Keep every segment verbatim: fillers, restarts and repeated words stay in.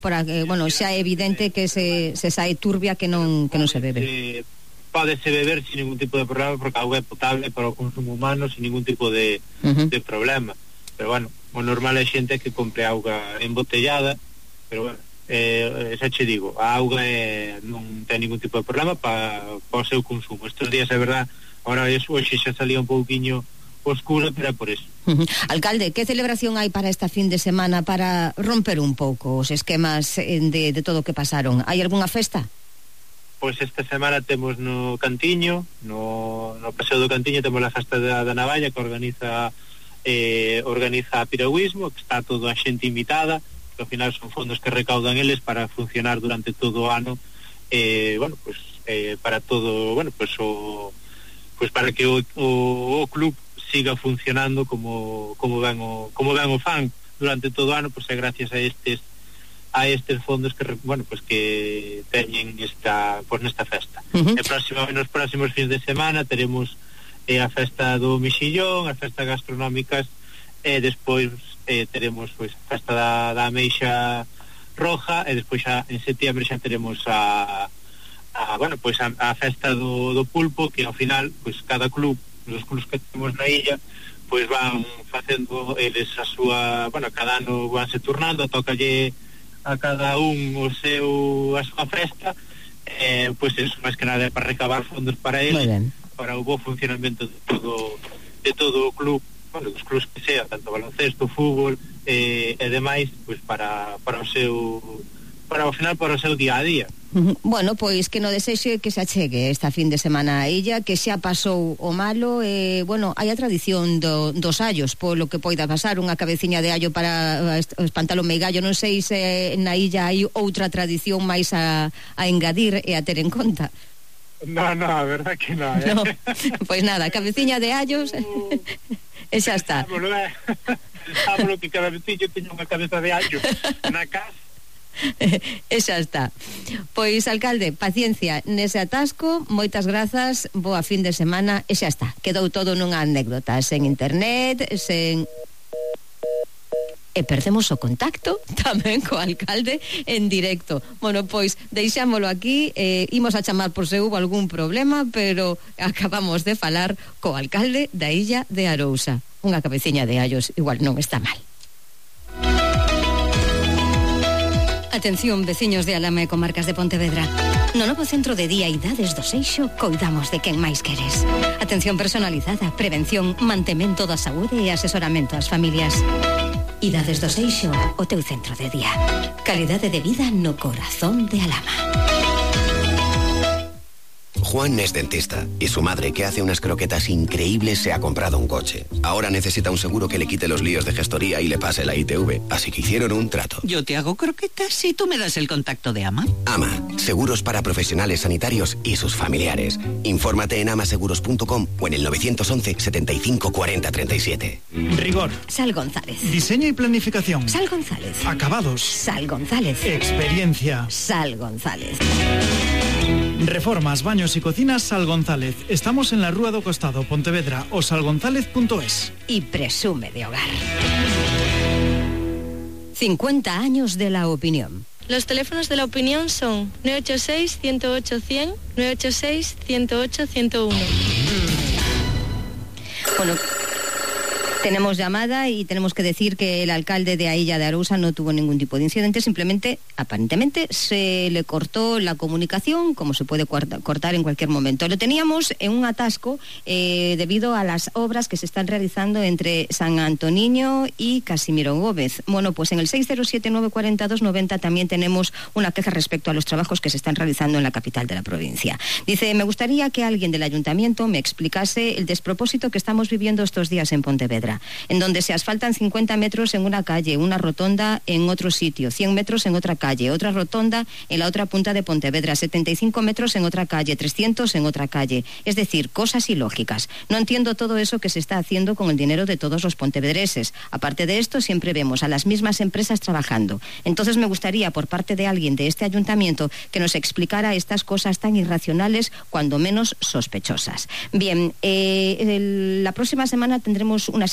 para que, bueno, xa é evidente que se, se sae turbia que non que non se bebe. Eh, pódese beber sin ningún tipo de problema porque a auga é potable para o consumo humano sin ningún tipo de, uh-huh. de problema. Pero bueno, o normal é xente que compre auga embotellada, pero bueno, eh, xa che digo, a auga é, non ten ningún tipo de problema para pa o seu consumo. Estes días é verdad, ahora hoxe xa salía un pouquiño oscura, pero é por eso. Uh-huh. Alcalde, que celebración hai para esta fin de semana para romper un pouco os esquemas de, de todo o que pasaron? Hai algunha festa? Pois esta semana temos no Cantiño, no, no Paseo do Cantiño temos a festa da, da Navalla que organiza eh, organiza piragüismo, que está toda a xente invitada, que ao final son fondos que recaudan eles para funcionar durante todo o ano, eh, bueno, pues eh, para todo, bueno, pues o pues para que o, o, o club siga funcionando como como ben o como ben o fan durante todo o ano, pois é gracias a estes a estes fondos que, bueno, pues que teñen esta, pues nesta festa. Uh-huh. E próximo, nos próximos fins de semana teremos eh, a festa do Mexillón, as festas gastronómicas, e despois eh, teremos pois a festa da, da Ameixa Roja, e despois xa en setiembre xa teremos a, a bueno, pois a, a festa do, do pulpo, que ao final, pois cada club, os clubs que temos na illa, pois van facendo eles a súa, bueno, cada ano vanse turnando, tócalle a cada un o seu a súa festa, eh, pois eso, máis que nada é para recabar fondos para eles, para o bo funcionamento de todo de todo o club, bueno, dos clubs que sea, tanto baloncesto, fútbol eh, e demais, pois para para o seu para o final para o seu día a día. Bueno, pois que no desexe que se achegue esta fin de semana a illa, que xa pasou o malo, e, eh, bueno, hai a tradición do, dos allos, polo que poida pasar, unha cabeciña de allo para espantar o meigallo. Non sei se na illa hai outra tradición máis a, a engadir e a ter en conta. No, no, a verdad que no, eh? No, pois nada, cabeciña de allos e xa está. Pensámolo que cada veciño teña unha cabeza de allo na casa. E xa está. Pois, alcalde, paciencia nese atasco, moitas grazas, boa fin de semana, e xa está, quedou todo nunha anécdota, sen internet, sen... E perdemos o contacto tamén co alcalde en directo. Bueno, pois, deixámolo aquí, eh, imos a chamar por se hubo algún problema, pero acabamos de falar co alcalde da illa de Arousa. Unha cabeciña de allos igual non está mal. Atención, veciños de Alama e comarcas de Pontevedra. No novo centro de día Idades do Seixo coidamos de quen máis queres. Atención personalizada, prevención, mantemento da saúde e asesoramento ás familias. Idades do Seixo, o teu centro de día. Calidade de vida no corazón de Alama. Juan es dentista y su madre, que hace unas croquetas increíbles, se ha comprado un coche. Ahora necesita un seguro que le quite los líos de gestoría y le pase la I T V. Así que hicieron un trato. Yo te hago croquetas y tú me das el contacto de Ama. Ama, seguros para profesionales sanitarios y sus familiares. Infórmate en amaseguros punto com o en el nueve once, setenta y cinco, cuarenta, treinta y siete. Rigor. Sal González. Diseño y planificación. Sal González. Acabados. Sal González. Experiencia. Sal González. Reformas, baños y cocinas Sal González. Estamos en la Rúa do Costado, Pontevedra, o salgonzález punto es. Y presume de hogar. cincuenta años de la opinión. Los teléfonos de la opinión son nueve ocho seis, uno cero ocho, cien, nueve ocho seis, uno cero ocho, ciento uno. Bueno, tenemos llamada y tenemos que decir que el alcalde de Ailla de Arousa no tuvo ningún tipo de incidente, simplemente, aparentemente, se le cortó la comunicación, como se puede cortar en cualquier momento. Lo teníamos en un atasco eh, debido a las obras que se están realizando entre San Antoniño y Casimiro Gómez. Bueno, pues en el seis cero siete, nueve cuatro dos, nueve cero también tenemos una queja respecto a los trabajos que se están realizando en la capital de la provincia. Dice, me gustaría que alguien del ayuntamiento me explicase el despropósito que estamos viviendo estos días en Pontevedra, en donde se asfaltan cincuenta metros en una calle, una rotonda en otro sitio, cien metros en otra calle, otra rotonda en la otra punta de Pontevedra, setenta y cinco metros en otra calle, trescientos en otra calle. Es decir, cosas ilógicas. No entiendo todo eso que se está haciendo con el dinero de todos los pontevedreses. Aparte de esto, siempre vemos a las mismas empresas trabajando. Entonces me gustaría, por parte de alguien de este ayuntamiento, que nos explicara estas cosas tan irracionales, cuando menos sospechosas. Bien, eh, el, la próxima semana tendremos una serie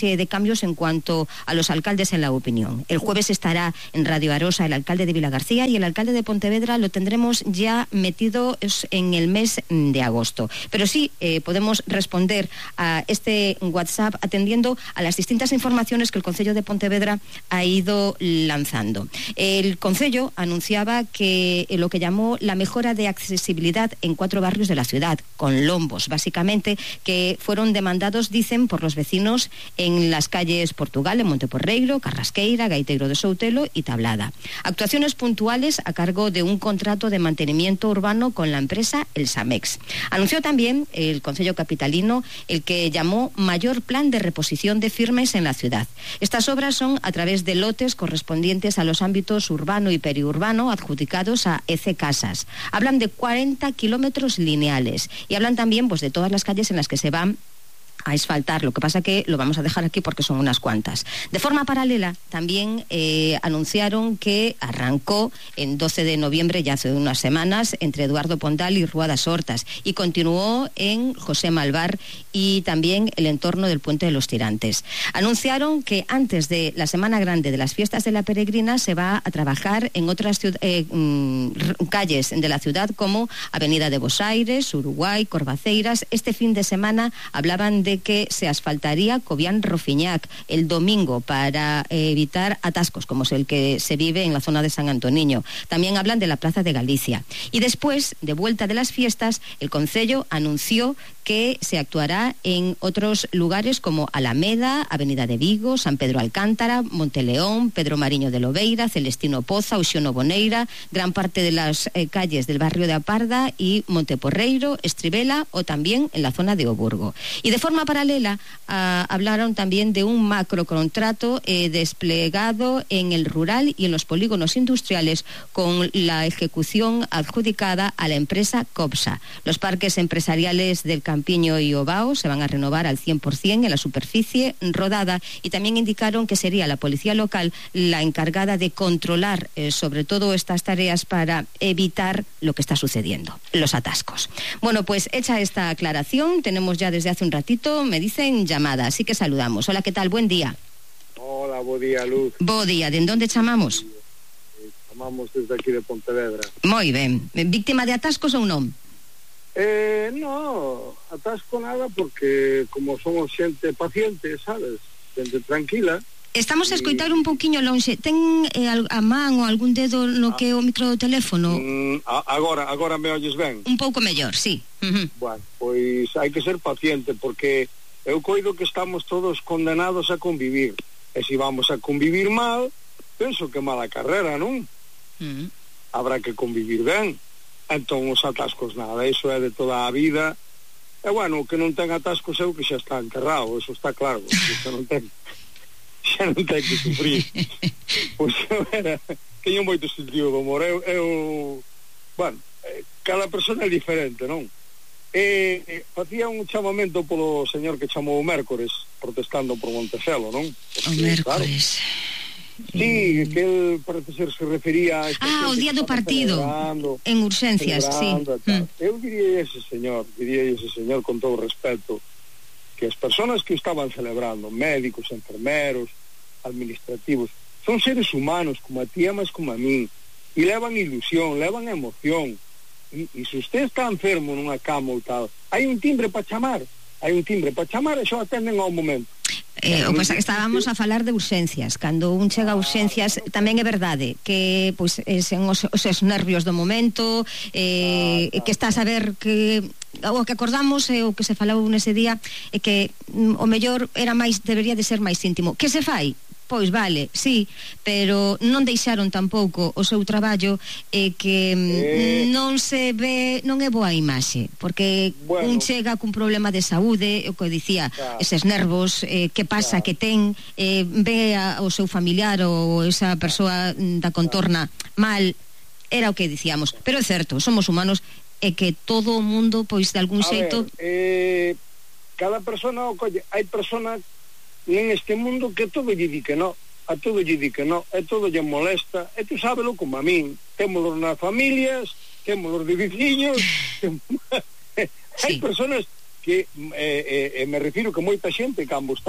serie de cambios en cuanto a los alcaldes en la opinión. El jueves estará en Radio Arosa el alcalde de Vilagarcía y el alcalde de Pontevedra lo tendremos ya metido en el mes de agosto. Pero sí eh, podemos responder a este WhatsApp atendiendo a las distintas informaciones que el Concello de Pontevedra ha ido lanzando. El Concello anunciaba que eh, lo que llamó la mejora de accesibilidad en cuatro barrios de la ciudad, con lombos, básicamente, que fueron demandados, dicen, por los vecinos en las calles Portugal, en Monteporreiro, Carrasqueira, Gaiteiro de Soutelo y Tablada. Actuaciones puntuales a cargo de un contrato de mantenimiento urbano con la empresa El Samex. Anunció también el Concello capitalino el que llamó mayor plan de reposición de firmes en la ciudad. Estas obras son a través de lotes correspondientes a los ámbitos urbano y periurbano adjudicados a E C Casas. Hablan de cuarenta kilómetros lineales y hablan también pues de todas las calles en las que se van a asfaltar. Lo que pasa que lo vamos a dejar aquí porque son unas cuantas. De forma paralela, también eh, anunciaron que arrancó en doce de noviembre, ya hace unas semanas, entre Eduardo Pondal y Ruadas Hortas, y continuó en José Malvar y también el entorno del Puente de los Tirantes. Anunciaron que antes de la Semana Grande de las Fiestas de la Peregrina se va a trabajar en otras eh, mm, calles de la ciudad como Avenida de Bos Aires, Uruguay, Corvaceiras. Este fin de semana hablaban de que se asfaltaría Cobián-Rofiñac el domingo para eh, evitar atascos como es el que se vive en la zona de San Antoniño. También hablan de la Plaza de Galicia. Y después, de vuelta de las fiestas, el Concello anunció que se actuará en otros lugares como Alameda, Avenida de Vigo, San Pedro Alcántara, Monteleón, Pedro Mariño de Lobeira, Celestino Poza, Uxono Boneira, gran parte de las eh, calles del barrio de Aparda y Monteporreiro, Estribela o también en la zona de Oburgo. Y de forma paralela uh, hablaron también de un macrocontrato eh, desplegado en el rural y en los polígonos industriales con la ejecución adjudicada a la empresa COPSA. Los parques empresariales del Campiño y Obao se van a renovar al cien por ciento en la superficie rodada y también indicaron que sería la policía local la encargada de controlar eh, sobre todo estas tareas para evitar lo que está sucediendo, los atascos. Bueno, pues hecha esta aclaración, tenemos ya desde hace un ratito, me dicen llamada, así que saludamos. Hola, ¿qué tal? Buen día. Hola, bo día, Luz. Bo día, ¿de dónde chamamos? Chamamos desde aquí de Pontevedra. Moi ben. Víctima de atascos ou non? Eh, no, atasco nada porque como somos xente paciente, sabes, xente tranquila. Estamos a escoitar un pouquiño lonxe. Ten eh, a man ou algún dedo no ah, que é o micro do teléfono? Mm, agora, agora me oyes ben? Un pouco mellor, sí. Uh-huh. Bueno, pois hai que ser paciente porque eu coido que estamos todos condenados a convivir. E se vamos a convivir mal, penso que mala carrera, non? Uh-huh. Habrá que convivir ben. Entón os atascos nada, iso é de toda a vida. E bueno, que non ten atascos é o que xa está enterrado, eso está claro, xa non ten xa non ten que sufrir. Pois eu era, teño moito sentido do humor, eu, eu bueno, cada persona é diferente, non? E, e facía un chamamento polo señor que chamou o Mércores protestando por Montecelo, non? Porque, o Mércores, claro, sí, que él parece ser se refería a ah, o día do partido en urxencias, sí. Mm. Eu diría ese señor, diría ese señor con todo respeto, que as persoas que estaban celebrando, médicos, enfermeros, administrativos, son seres humanos como a ti, mas como a mí, e levan ilusión, levan emoción, e, e se usted está enfermo nunha cama ou tal, hai un timbre para chamar, hai un timbre para chamar e xa atenden ao momento. Eh, o pasa que estábamos a falar de urxencias. Cando un chega a urxencias tamén é verdade que pois sen os, os nervios do momento eh, ah, que estás a ver que o que acordamos e eh, o que se falou nese día é que mm, o mellor era máis, debería de ser máis íntimo. Que se fai? Pois vale, sí, pero non deixaron tampouco o seu traballo e eh, que eh, non se ve, non é boa imaxe, porque bueno, un chega cun problema de saúde, o que dicía, claro, eses nervos, eh, que pasa, claro, que ten, eh, ve a, o seu familiar ou esa persoa da contorna, claro, mal, era o que dicíamos, pero é certo, somos humanos e que todo o mundo, pois, de algún a xeito... Ver, eh, cada persona, colle, hai persona en este mundo que todo lle di que no, a todo lle di que no, e todo lle molesta, e tú sábelo como a min, témolos nas familias, témolos de veciños, sí. Hai personas que, eh, eh, me refiro que moita xente, cando está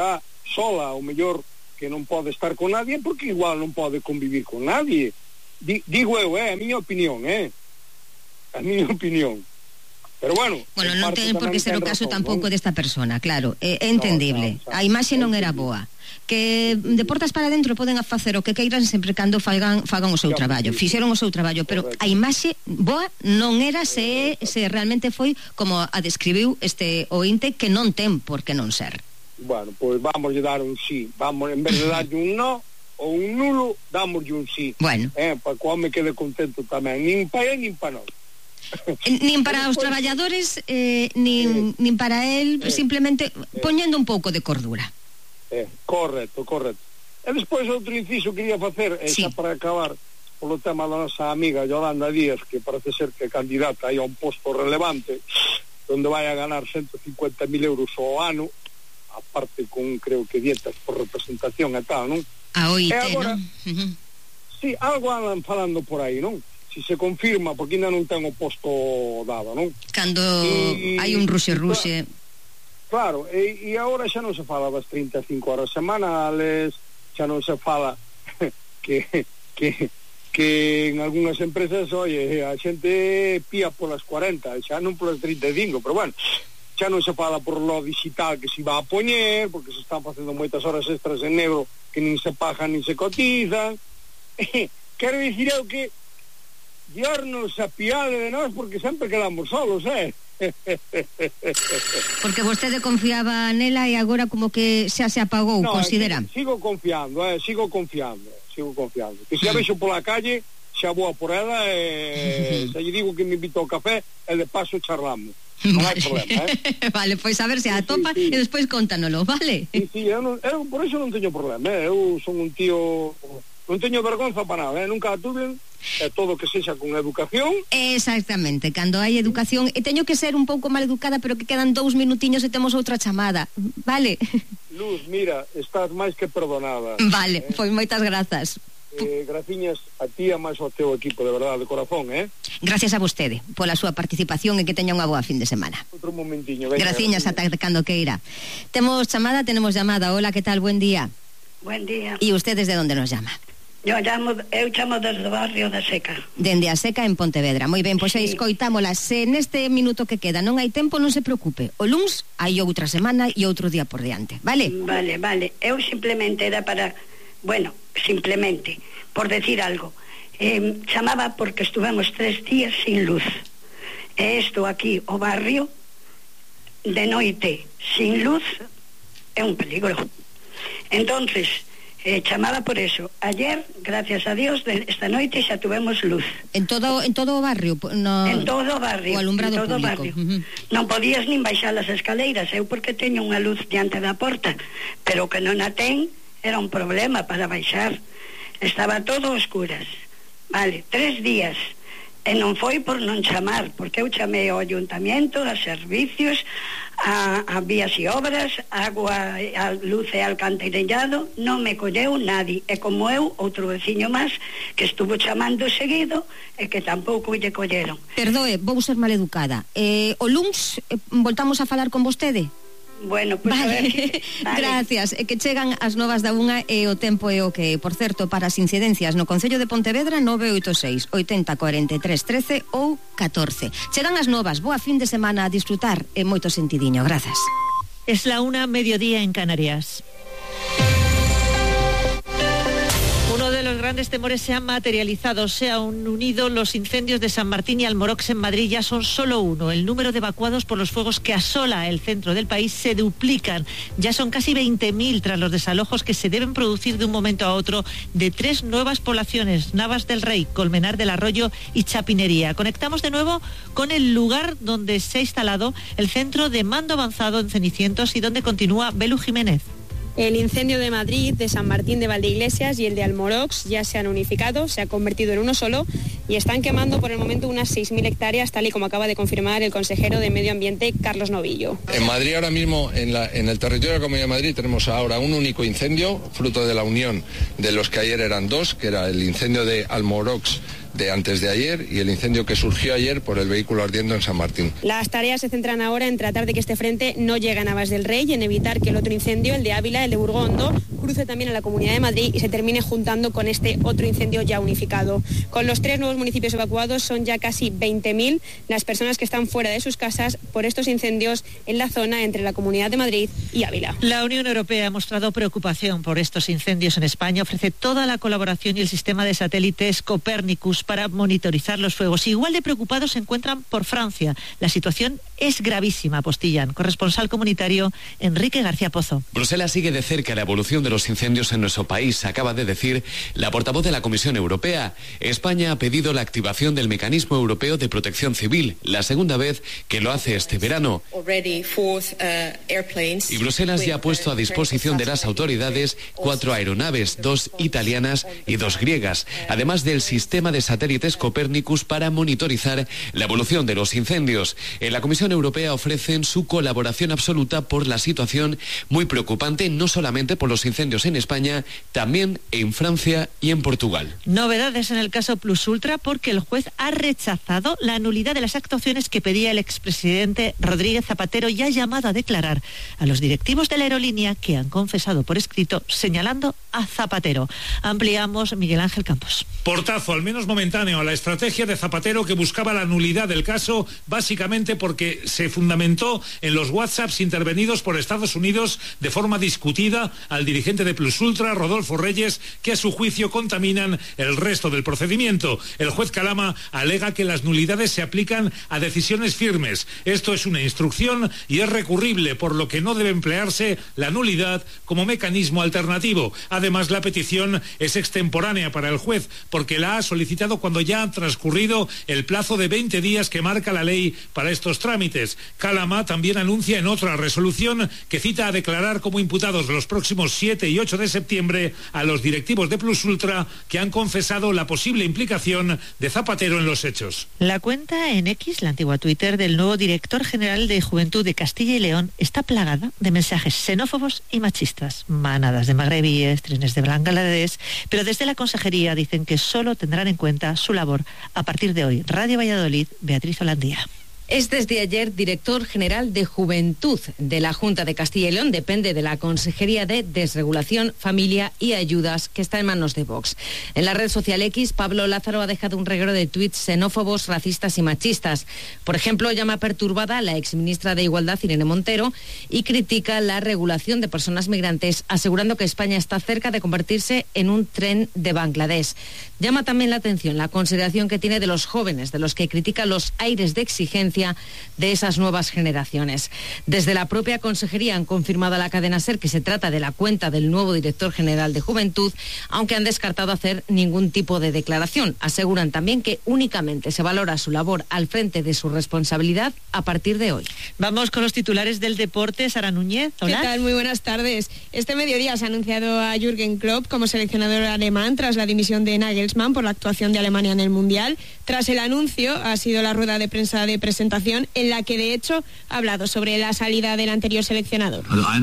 sola, o mellor que non pode estar con nadie, porque igual non pode convivir con nadie. Di, digo eu, é eh, a miña opinión, eh? A miña opinión. Pero bueno, bueno, non ten por que ser o caso razón, tampouco ¿no? desta persona, claro, é, é entendible. No, no, no, a imaxe non era boa. Que de portas para dentro poden facer o que queiran sempre cando fagan, fagan o seu traballo. Fixeron o seu traballo, pero a imaxe boa non era se, se realmente foi como a describiu este ointe, que non ten por que non ser. Bueno, pois pues vamos a dar un sí. Vamos, en vez de darlle un no ou un nulo, damoslle un sí. Bueno. Eh, para que o home quede contento tamén. Nin para él, nin para nós. Nin para os traballadores, eh, nin, eh, nin para él, eh, simplemente eh, poñendo un pouco de cordura. Eh, correcto, correcto. E despois outro inciso quería facer, eh, sí. xa para acabar, polo tema da nosa amiga Yolanda Díaz, que parece ser que é candidata aí a un posto relevante, onde vai a ganar ciento cincuenta mil euros ao ano, aparte con, creo que, dietas por representación e tal, non? A O I T, agora, non? Uh-huh. Sí, algo andan falando por aí, non? Si se confirma, porque ainda non ten o posto dado, non? Cando e, hai un ruxe-ruxe... Claro, e, e agora xa non se fala das trinta e cinco horas semanales, xa non se fala que, que, que en algunhas empresas, oye, a xente pía polas cuarenta, xa non polas trinta e cinco, pero bueno, xa non se fala por lo digital que se va a poñer, porque se están facendo moitas horas extras en negro que nin se pagan nin se cotizan. Quero dicir eu que Dios a piade de nós porque sempre quedamos solos, eh? Porque vostede confiaba nela e agora como que xa se apagou, no, considera? Eh, sigo confiando, eh, sigo confiando, sigo confiando. Que se a vexo pola calle, xa vou a por ela e eh, xa lle digo que me invito ao café e de paso charlamos. Non hai problema, eh? Vale, pois a ver se a topa sí, sí. E despois contanoslo, vale? Sí, sí, eu, non, eu por iso non teño problema, eh? Eu son un tío... Non teño vergonza para nada, eh? Nunca a tuve, é todo que sexa con educación. Exactamente, cando hai educación, e teño que ser un pouco mal educada, pero que quedan dous minutiños e temos outra chamada, vale? Luz, mira, estás máis que perdonada. Vale, eh? Pois moitas grazas. Eh, graciñas a ti e máis ao teu equipo, de verdade, de corazón, eh? Gracias a vostede pola súa participación e que teña unha boa fin de semana. Outro momentiño, venga. Graciñas, ata cando queira. Temos chamada, tenemos llamada. Hola, que tal? Buen día. Buen día. E usted desde onde nos llama? Yo llamo, eu chamo desde o barrio da Seca. Dende a Seca en Pontevedra. Moi ben, pois xa sí. Escoitámola. Se neste minuto que queda non hai tempo, non se preocupe. O luns hai outra semana e outro día por diante, vale? Vale, vale. Eu simplemente era para, bueno, simplemente, por decir algo. Eh, chamaba porque estuvemos tres días sin luz. E isto aquí, o barrio, de noite, sin luz, é un peligro. Entonces... Eh, chamaba por eso. Ayer, gracias a Dios, de esta noite xa tuvemos luz. En todo en todo o barrio? No... En todo o barrio. O alumbrado en todo público. Barrio. Uh-huh. Non podías nin baixar as escaleiras, eu porque teño unha luz diante da porta, pero que non a ten era un problema para baixar. Estaba todo oscuras. Vale, tres días. E non foi por non chamar, porque eu chamei ao ayuntamiento, a servicios, a, a vías e obras, agua, a luz e alcantarillado, non me colleu nadie. E como eu, outro veciño máis, que estuvo chamando seguido e que tampouco lle colleron. Perdoe, vou ser maleducada. Eh, o luns eh, voltamos a falar con vostede? Bueno, pues vale. A ver si... vale. Gracias, é que chegan as novas da unha e o tempo é o que, por certo, para as incidencias no Concello de Pontevedra nove oito seis, oitenta, cuarenta e tres, trece ou catorce. Chegan as novas, boa fin de semana a disfrutar e moito sentidiño, grazas. Es la una, mediodía en Canarias. Uno de los grandes temores se ha materializado, se han unido los incendios de San Martín y Almorox en Madrid, ya son solo uno. El número de evacuados por los fuegos que asola el centro del país se duplican. Ya son casi veinte mil tras los desalojos que se deben producir de un momento a otro de tres nuevas poblaciones, Navas del Rey, Colmenar del Arroyo y Chapinería. Conectamos de nuevo con el lugar donde se ha instalado el centro de mando avanzado en Cenicientos y donde continúa Belu Jiménez. El incendio de Madrid, de San Martín de Valdeiglesias y el de Almorox ya se han unificado, se ha convertido en uno solo y están quemando por el momento unas seis mil hectáreas, tal y como acaba de confirmar el consejero de Medio Ambiente, Carlos Novillo. En Madrid ahora mismo, en, la, en el territorio de la Comunidad de Madrid, tenemos ahora un único incendio, fruto de la unión de los que ayer eran dos, que era el incendio de Almorox de antes de ayer y el incendio que surgió ayer por el vehículo ardiendo en San Martín. Las tareas se centran ahora en tratar de que este frente no llegue a Navas del Rey y en evitar que el otro incendio, el de Ávila, el de Burgondo, cruce también a la Comunidad de Madrid y se termine juntando con este otro incendio ya unificado. Con los tres nuevos municipios evacuados son ya casi veinte mil las personas que están fuera de sus casas por estos incendios en la zona entre la Comunidad de Madrid y Ávila. La Unión Europea ha mostrado preocupación por estos incendios en España. Ofrece toda la colaboración y el sistema de satélites Copérnicus para monitorizar los fuegos. Igual de preocupados se encuentran por Francia. La situación es gravísima, apostillan. Corresponsal comunitario Enrique García Pozo. Bruselas sigue de cerca la evolución de los incendios en nuestro país, acaba de decir la portavoz de la Comisión Europea. España ha pedido la activación del Mecanismo Europeo de Protección Civil, la segunda vez que lo hace este verano. Y Bruselas ya ha puesto a disposición de las autoridades cuatro aeronaves, dos italianas y dos griegas, además del sistema de satélites Copérnicus para monitorizar la evolución de los incendios. En la Comisión Europea ofrecen su colaboración absoluta por la situación muy preocupante, no solamente por los incendios en España, también en Francia y en Portugal. Novedades en el caso Plus Ultra porque el juez ha rechazado la nulidad de las actuaciones que pedía el expresidente Rodríguez Zapatero y ha llamado a declarar a los directivos de la aerolínea que han confesado por escrito señalando a Zapatero. Ampliamos Miguel Ángel Campos. Portazo, al menos momentáneo, a la estrategia de Zapatero que buscaba la nulidad del caso, básicamente porque se fundamentó en los WhatsApps intervenidos por Estados Unidos de forma discutida al dirigente de Plus Ultra, Rodolfo Reyes, que a su juicio contaminan el resto del procedimiento. El juez Calama alega que las nulidades se aplican a decisiones firmes. Esto es una instrucción y es recurrible, por lo que no debe emplearse la nulidad como mecanismo alternativo. Además, la petición es extemporánea para el juez, porque la ha solicitado cuando ya ha transcurrido el plazo de veinte días que marca la ley para estos trámites. Calama también anuncia en otra resolución que cita a declarar como imputados los próximos siete y ocho de septiembre a los directivos de Plus Ultra que han confesado la posible implicación de Zapatero en los hechos. La cuenta en X, la antigua Twitter, del nuevo director general de Juventud de Castilla y León está plagada de mensajes xenófobos y machistas. Manadas de magrebíes, trenes de Bangladesh, pero desde la consejería dicen que solo tendrán en cuenta su labor a partir de hoy. Radio Valladolid, Beatriz Holandía. Es desde ayer director general de Juventud de la Junta de Castilla y León. Depende de la Consejería de Desregulación, Familia y Ayudas, que está en manos de Vox. En la red social X, Pablo Lázaro ha dejado un reguero de tuits xenófobos, racistas y machistas. Por ejemplo, llama perturbada a la exministra de Igualdad, Irene Montero, y critica la regulación de personas migrantes, asegurando que España está cerca de convertirse en un tren de Bangladesh. Llama también la atención la consideración que tiene de los jóvenes, de los que critica los aires de exigencia de esas nuevas generaciones. Desde la propia consejería han confirmado a la cadena SER que se trata de la cuenta del nuevo director general de Juventud, aunque han descartado hacer ningún tipo de declaración. Aseguran también que únicamente se valora su labor al frente de su responsabilidad a partir de hoy. Vamos con los titulares del deporte. Sara Núñez, hola. ¿Qué tal? Muy buenas tardes. Este mediodía se ha anunciado a Jürgen Klopp como seleccionador alemán tras la dimisión de Nagelsmann por la actuación de Alemania en el Mundial. Tras el anuncio ha sido la rueda de prensa de presentación en la que de hecho ha hablado sobre la salida del anterior seleccionador.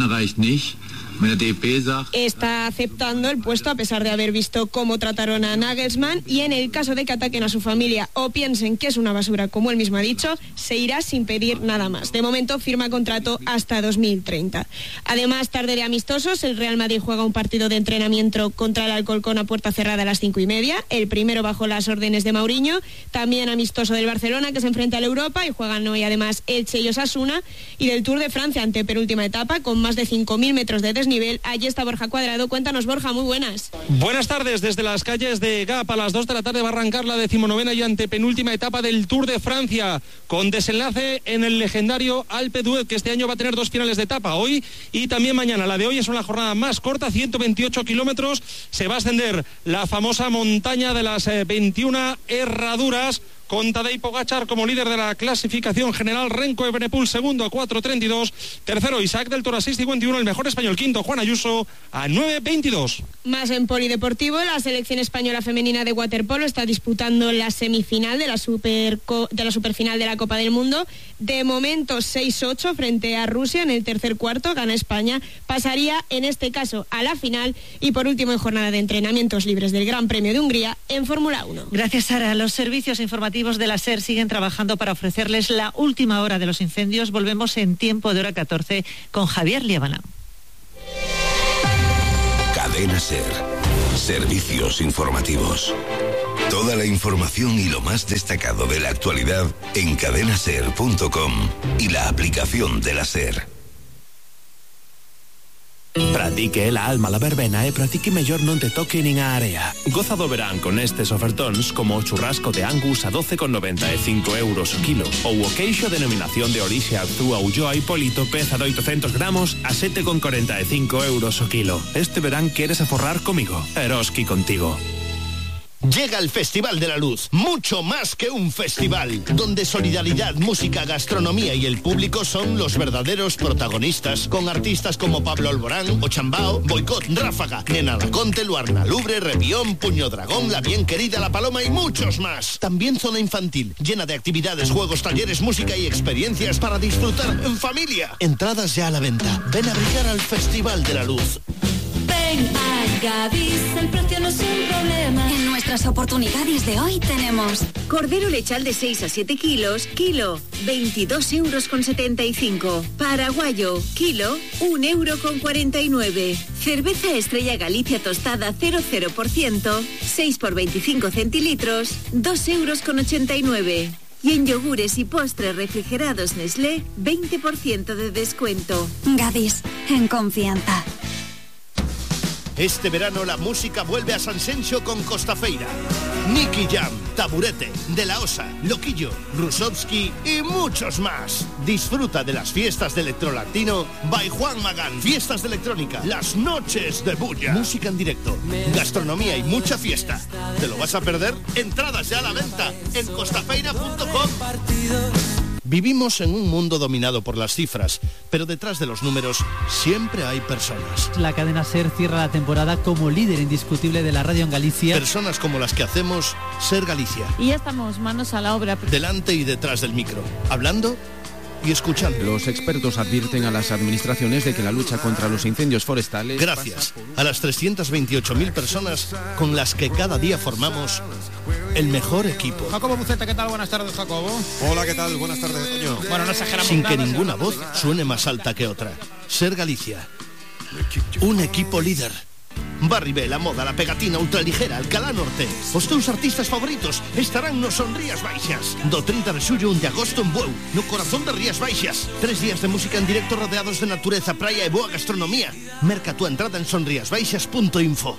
Está aceptando el puesto a pesar de haber visto cómo trataron a Nagelsmann y en el caso de que ataquen a su familia o piensen que es una basura, como él mismo ha dicho, se irá sin pedir nada más. De momento firma contrato hasta dos mil treinta. Además, tarde de amistosos, el Real Madrid juega un partido de entrenamiento contra el Alcorcón a puerta cerrada a las cinco y media, el primero bajo las órdenes de Mourinho. También amistoso del Barcelona, que se enfrenta al Europa y juegan hoy además Elche y Osasuna, y del Tour de Francia, ante penúltima etapa con más de cinco mil metros de desnivel. Allí está Borja Cuadrado. Cuéntanos, Borja, muy buenas. Buenas tardes. Desde las calles de Gap a las dos de la tarde va a arrancar la decimonovena y antepenúltima etapa del Tour de Francia, con desenlace en el legendario Alpe d'Huez, que este año va a tener dos finales de etapa, hoy y también mañana. La de hoy es una jornada más corta, ciento veintiocho kilómetros. Se va a ascender la famosa montaña de las eh, veintiuna herraduras, con Tadej Pogačar como líder de la clasificación general, Renko Evenepoel segundo a cuatro treinta y dos, tercero Isaac del Toro a seis cincuenta y uno, el mejor español quinto Juan Ayuso a nueve veintidós. Más en polideportivo, la selección española femenina de waterpolo está disputando la semifinal de la, super, de la superfinal de la Copa del Mundo. De momento seis ocho frente a Rusia en el tercer cuarto, gana España, pasaría en este caso a la final. Y por último, en jornada de entrenamientos libres del Gran Premio de Hungría en Fórmula uno. Gracias, Sara. Los servicios informativos de la SER siguen trabajando para ofrecerles la última hora de los incendios. Volvemos en tiempo de hora catorce con Javier Liébana. Cadena SER. Servicios informativos. Toda la información y lo más destacado de la actualidad en cadena ser punto com y la aplicación de la SER. Pratique la alma la verbena e pratique mellor non te toque nin a area. Goza do verán con estes ofertóns como o churrasco de Angus a doce con noventa e cinco euros o kilo ou o queixo denominación de orixe Azúa Ulloa Hipólito peza de oitocentos gramos a sete con cuarenta e cinco euros o kilo. Este verán queres aforrar comigo. Eroski contigo. Llega el Festival de la Luz, mucho más que un festival, donde solidaridad, música, gastronomía y el público son los verdaderos protagonistas, con artistas como Pablo Alborán, Ochambao, Boicot, Ráfaga, Nena Laconte, Luarna Lubre, Revión, Puño Dragón, La Bien Querida, La Paloma y muchos más. También zona infantil, llena de actividades, juegos, talleres, música y experiencias para disfrutar en familia. Entradas ya a la venta. Ven a brillar al Festival de la Luz. Ven a Gadis, el precio no es un problema. En nuestras oportunidades de hoy tenemos cordero lechal de seis a siete kilos, kilo, veintidós euros con setenta y cinco. Paraguayo, kilo, un euro con cuarenta y nueve. Cerveza Estrella Galicia tostada cero coma cero por ciento, seis por veinticinco centilitros, dos euros con ochenta y nueve. Y en yogures y postres refrigerados Nestlé, veinte por ciento de descuento. Gadis, en confianza. Este verano la música vuelve a Sanxenxo con Costafeira. Nicky Jam, Taburete, De La Osa, Loquillo, Rusovsky y muchos más. Disfruta de las fiestas de electrolatino by Juan Magán. Fiestas de electrónica, las noches de bulla. Música en directo, gastronomía y mucha fiesta. ¿Te lo vas a perder? Entradas ya a la venta en costafeira punto com. Vivimos en un mundo dominado por las cifras, pero detrás de los números siempre hay personas. La cadena SER cierra la temporada como líder indiscutible de la radio en Galicia. Personas como las que hacemos SER Galicia. Y ya estamos manos a la obra. Delante y detrás del micro, hablando y escuchando. Los expertos advierten a las administraciones de que la lucha contra los incendios forestales... Gracias a las trescientas veintiocho mil personas con las que cada día formamos el mejor equipo. Jacobo Buceta, ¿qué tal? Buenas tardes, Jacobo. Hola, ¿qué tal? Buenas tardes, Toño. Bueno, no exageramos Sin nada, que ninguna voz suene más alta que otra. SER Galicia. Un equipo líder. Barribé, La Moda, La Pegatina, Ultraligera, Alcalá Norte. Os teus artistas favoritos estarán nos Son Rías Baixas. Do trinta de xullo un de agosto en Bueu, no corazón de Rías Baixas. Tres días de música en directo rodeados de natureza, praia e boa gastronomía. Merca túa entrada en sonriasbaixas punto info.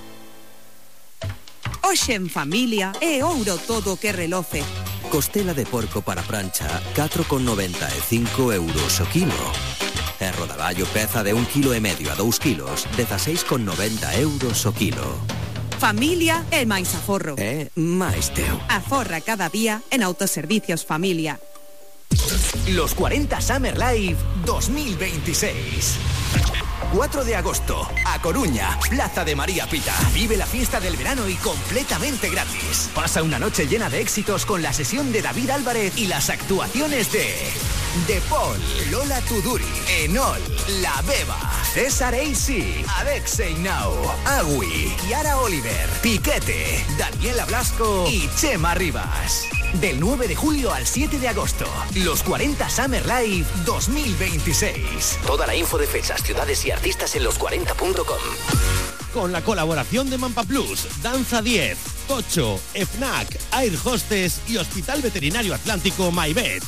Hoxe en familia é ouro todo o que reloce. Costela de porco para prancha, catro con noventa e cinco euros o kilo. E rodaballo peza de un kilo e medio a dous kilos, dezaseis con noventa euros o kilo. Familia é máis aforro. É máis teu. Aforra cada día en Autoservicios Familia. Los cuarenta Summer Live dos mil veintiséis. cuatro de agosto, A Coruña, Plaza de María Pita. Vive la fiesta del verano y completamente gratis. Pasa una noche llena de éxitos con la sesión de David Álvarez y las actuaciones de De Paul, Lola Tuduri, Enol, La Beba, César A C, Alexei Now, Agui, Kiara Oliver, Piquete, Daniela Blasco y Chema Rivas. Del nueve de julio al siete de agosto, los cuarenta Summer Live dos mil veintiséis. Toda la info de fechas, ciudades y artistas en los cuarenta punto com. Con la colaboración de Mampa Plus, Danza diez, Cocho, FNAC, Air Hostess y Hospital Veterinario Atlántico MyVet.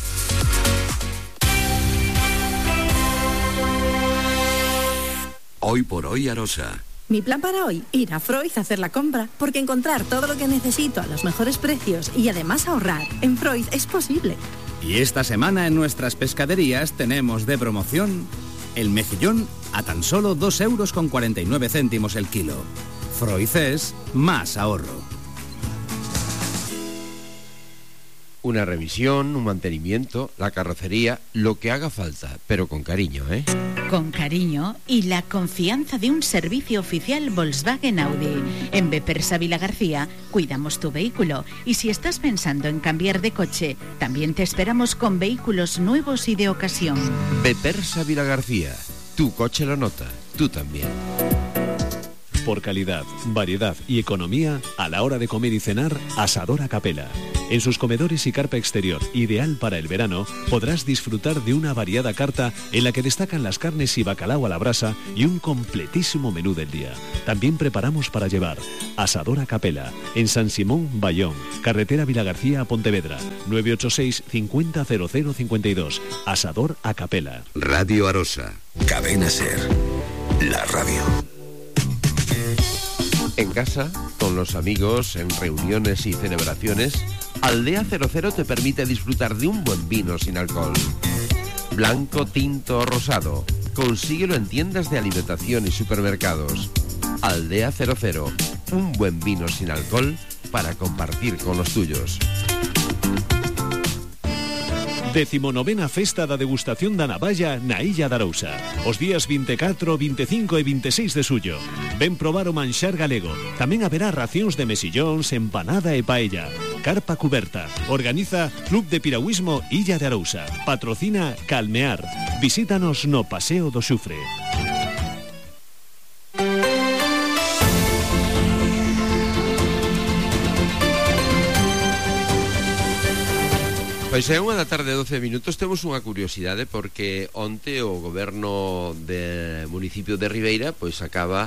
Hoy por hoy Arosa. Mi plan para hoy, ir a Freud a hacer la compra, porque encontrar todo lo que necesito a los mejores precios y además ahorrar en Freud es posible. Y esta semana en nuestras pescaderías tenemos de promoción el mejillón a tan solo dos euros con cuarenta y nueve céntimos el kilo. Freud es más ahorro. Una revisión, un mantenimiento, la carrocería, lo que haga falta, pero con cariño, ¿eh? Con cariño y la confianza de un servicio oficial Volkswagen Audi. En Bepersa Vila García cuidamos tu vehículo y si estás pensando en cambiar de coche, también te esperamos con vehículos nuevos y de ocasión. Bepersa Vila García, tu coche lo nota, tú también. Por calidad, variedad y economía, a la hora de comer y cenar, Asador a Capela. En sus comedores y carpa exterior, ideal para el verano, podrás disfrutar de una variada carta en la que destacan las carnes y bacalao a la brasa y un completísimo menú del día. También preparamos para llevar. Asador a Capela, en San Simón, Bayón, carretera Vilagarcía a Pontevedra, nueve ocho seis, cincuenta, cero cero cincuenta y dos. Asador a Capela. Radio Arosa, Cadena Ser, la radio. En casa, con los amigos, en reuniones y celebraciones, Aldea cero cero te permite disfrutar de un buen vino sin alcohol. Blanco, tinto o rosado. Consíguelo en tiendas de alimentación y supermercados. Aldea cero cero, un buen vino sin alcohol para compartir con los tuyos. Decimonovena Festa da Degustación da Navalla na Illa de Arousa. Os días veinticuatro, veinticinco e veintiséis de suyo. Ven probar o manxar galego. Tamén haberá racións de mesillóns, empanada e paella. Carpa cuberta. Organiza Club de Piragüismo Illa de Arousa. Patrocina Calmear. Visítanos no Paseo do Xufre. Pois é unha da tarde, doce minutos. Temos unha curiosidade porque onte o goberno do municipio de Ribeira pois acaba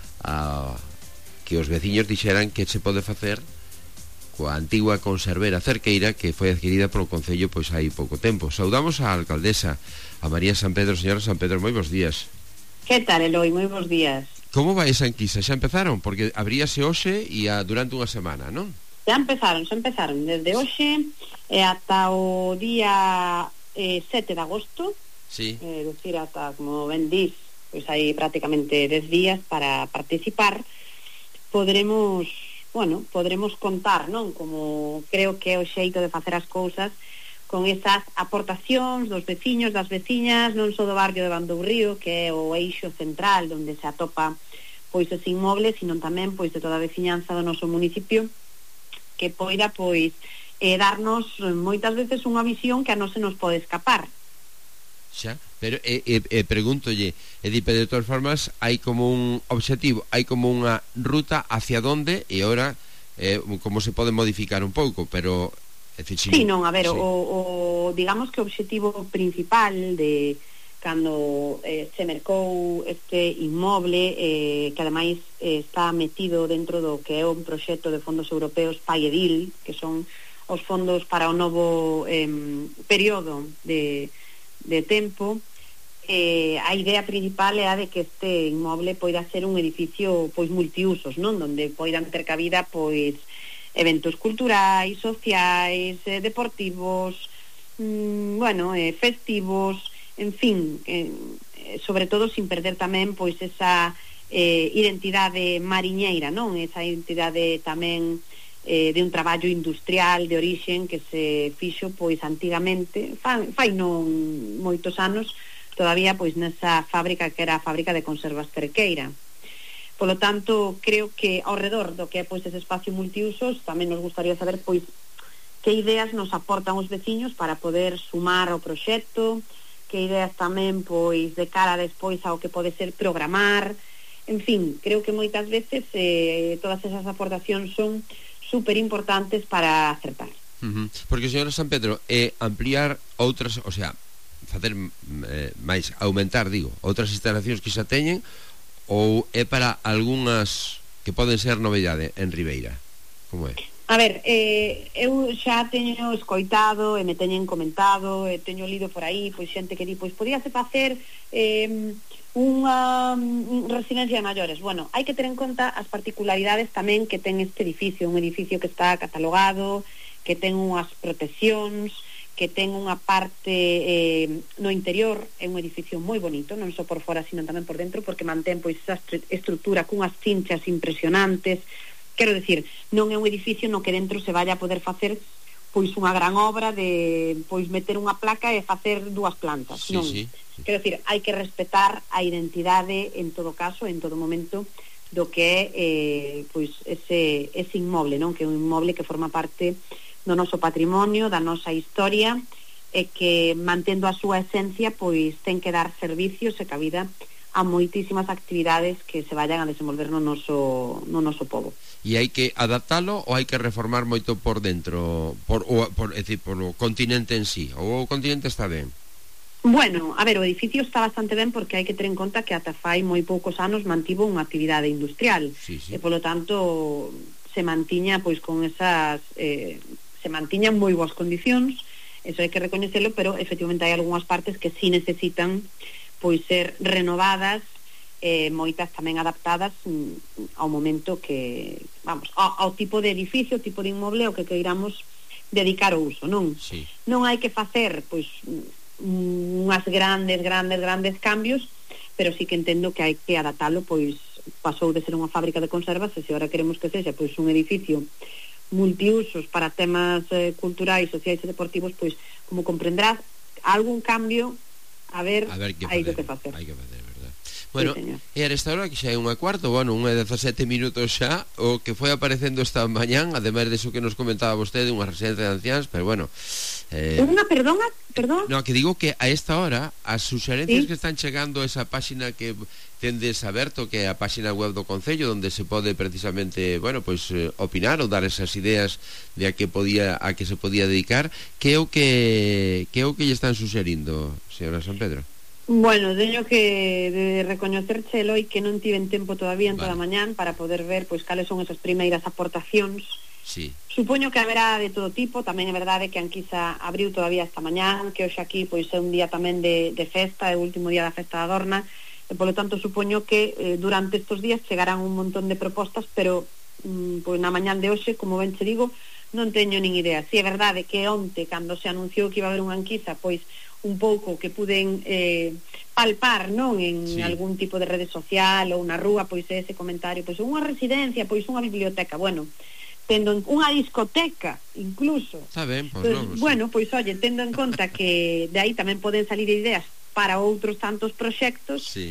a que os veciños dixeran que se pode facer coa antigua conservera cerqueira que foi adquirida polo Concello pois hai pouco tempo. Saudamos á alcaldesa, a María San Pedro. Señora San Pedro, moi bons días. Que tal, Eloi? Moi bons días. Como vai esa enquisa? Xa empezaron? Porque abríase hoxe e a, durante unha semana, non? Xa empezaron, xa empezaron desde hoxe e ata o día eh, sete de agosto. Sí. É eh, dicir, ata, como ben dís, pois hai prácticamente dez días para participar. Podremos, bueno, podremos contar, non? Como creo que é o xeito de facer as cousas con esas aportacións dos veciños, das veciñas, non só do barrio de Bandourrío, que é o eixo central onde se atopa pois os inmobles, sino tamén pois de toda a veciñanza do noso municipio, que poida pois eh, darnos moitas veces unha visión que a non se nos pode escapar. Xa, pero eh, eh, pregúntolle, Edipe, de todas formas hai como un obxectivo, hai como unha ruta hacia donde e ora eh, como se pode modificar un pouco, pero si, sí, non, a ver, sí. o, o digamos que o obxectivo principal de cando eh, se mercou este inmoble eh, que ademais eh, está metido dentro do que é un proxecto de fondos europeos PAIEDIL, que son os fondos para o novo eh, período de, de tempo. Eh, a idea principal é a de que este inmoble poida ser un edificio pois multiusos, non? Donde poidan ter cabida pois eventos culturais, sociais, eh, deportivos, mm, bueno, eh, festivos, en fin, eh, sobre todo sin perder tamén pois esa eh, identidade mariñeira, non? Esa identidade tamén eh, de un traballo industrial de orixen que se fixo pois antigamente, fai, fai non moitos anos, todavía pois nesa fábrica que era a fábrica de conservas Cerqueira. Polo tanto, creo que ao redor do que é pois ese espacio multiusos tamén nos gustaría saber pois que ideas nos aportan os veciños para poder sumar ao proxecto, que ideas tamén pois de cara despois ao que pode ser programar. En fin, creo que moitas veces eh, todas esas aportacións son super importantes para acertar. Uh-huh. Porque, señora San Pedro, é eh, ampliar outras, o sea, facer eh, máis, aumentar, digo, outras instalacións que xa teñen, ou é para algunhas que poden ser novedade en Ribeira? Como é? A ver, eh, eu xa teño escoitado e me teñen comentado e teño lido por aí pois xente que di, pois podíase facer eh, unha residencia de maiores. Bueno, hai que ter en conta as particularidades tamén que ten este edificio, un edificio que está catalogado, que ten unhas proteccións, que ten unha parte eh, no interior, é un edificio moi bonito, non só por fora, sino tamén por dentro, porque mantén pois esa estrutura cunhas cinchas impresionantes. Quero decir, non é un edificio no que dentro se vaya a poder facer pois unha gran obra de pois meter unha placa e facer dúas plantas, sí, non? Sí, sí. Quero dicir, hai que respetar a identidade en todo caso, en todo momento do que é eh, pois ese, ese inmoble, non? Que é un inmoble que forma parte do noso patrimonio, da nosa historia, e que mantendo a súa esencia pois ten que dar servicios e cabida a moitísimas actividades que se vayan a desenvolver no noso, no noso pobo. E hai que adaptalo ou hai que reformar moito por dentro, por, ou, por, é dicir, por o continente en sí, ou o continente está ben? Bueno, a ver, o edificio está bastante ben porque hai que ter en conta que ata fai moi poucos anos mantivo unha actividade industrial, sí, sí. E polo tanto se mantiña pois con esas eh, se mantiñan moi boas condicións, eso hai que recoñecelo, pero efectivamente hai algunhas partes que sí necesitan pois ser renovadas, eh, moitas tamén adaptadas mm, ao momento que, vamos, ao, ao tipo de edificio, tipo de inmoble ao que queiramos dedicar o uso, non? Sí. Non hai que facer, pois, unhas grandes, grandes, grandes cambios, pero sí que entendo que hai que adaptalo, pois pasou de ser unha fábrica de conservas e se ahora queremos que sexa pois un edificio multiusos para temas eh, culturais, sociais e deportivos, pois como comprenderás, algún cambio a ver, a ver hai que facer. Hai que facer, verdad? Bueno, sí, e a esta hora que xa é unha cuarto, bueno, unha dezasete minutos xa, o que foi aparecendo esta mañán, ademais de eso que nos comentaba vostede, unha residencia de anciáns, pero bueno, eh, unha, perdona, perdón. No, que digo que a esta hora as suxerencias ¿Sí? que están chegando a esa páxina que tendes aberto, que é a páxina web do Concello, onde se pode precisamente, bueno, pois eh, opinar ou dar esas ideas de a que podía a que se podía dedicar, que é o que que é o que lle están suxerindo, señora San Pedro? Bueno, teño que de recoñecerche, Eloi, que non tiven tempo todavía en toda a mañán para poder ver pois cales son esas primeiras aportacións. Sí. Supoño que haberá de todo tipo, tamén é verdade que Anquisa abriu todavía esta mañán, que hoxe aquí pois é un día tamén de, de festa, é o último día da festa da Adorna, e polo tanto supoño que eh, durante estes días chegarán un montón de propostas, pero mm, pois na mañán de hoxe, como ben che digo, non teño nin idea. Si é verdade que onte, cando se anunciou que iba a haber unha Anquisa, pois un pouco que puden eh, palpar, non, en sí. algún tipo de rede social ou na rúa, pois ese comentario, pois unha residencia, pois unha biblioteca, bueno, tendo en, unha discoteca incluso. Está ben, pois pues, non, bueno, pois oye, tendo en conta que de aí tamén poden salir ideas para outros tantos proxectos, sí.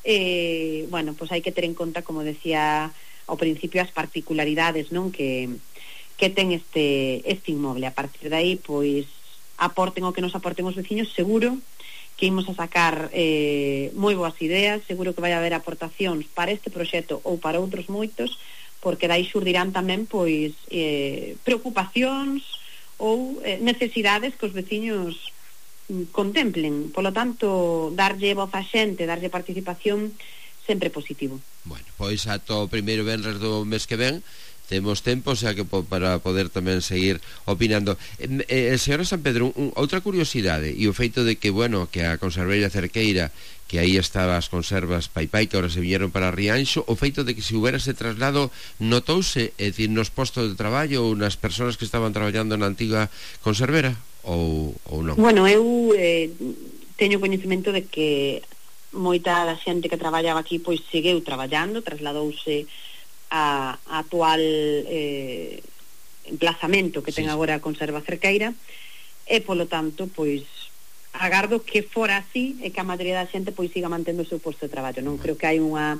eh, bueno, pois hai que ter en conta, como decía ao principio, as particularidades, non, que que ten este este inmoble. A partir de aí, pois aporten o que nos aporten os veciños, seguro que imos a sacar eh, moi boas ideas, seguro que vai haber aportacións para este proxecto ou para outros moitos, porque dai xurdirán tamén pois eh, preocupacións ou eh, necesidades que os veciños mm, contemplen. Polo tanto, darlle voz a xente, darlle participación, sempre positivo. Bueno, pois ata o primeiro venres do mes que ven temos tempo, o sea que po, para poder tamén seguir opinando. Eh, eh, señora San Pedro, un, outra curiosidade, e o feito de que, bueno, que a conserveira Cerqueira, que aí estaban as conservas Pai Pai, que ahora se viñeron para Rianxo, o feito de que se houbera ese traslado notouse, é dicir, nos postos de traballo ou nas persoas que estaban traballando na antiga conservera, ou, ou non? Bueno, eu eh, teño coñecemento de que moita da xente que traballaba aquí pois segueu traballando, trasladouse a, a actual eh, emplazamento que ten sí. agora a conserva Cerqueira, e polo tanto pois agardo que fora así e que a maioría da xente pois siga mantendo o seu posto de traballo. Non creo que hai unha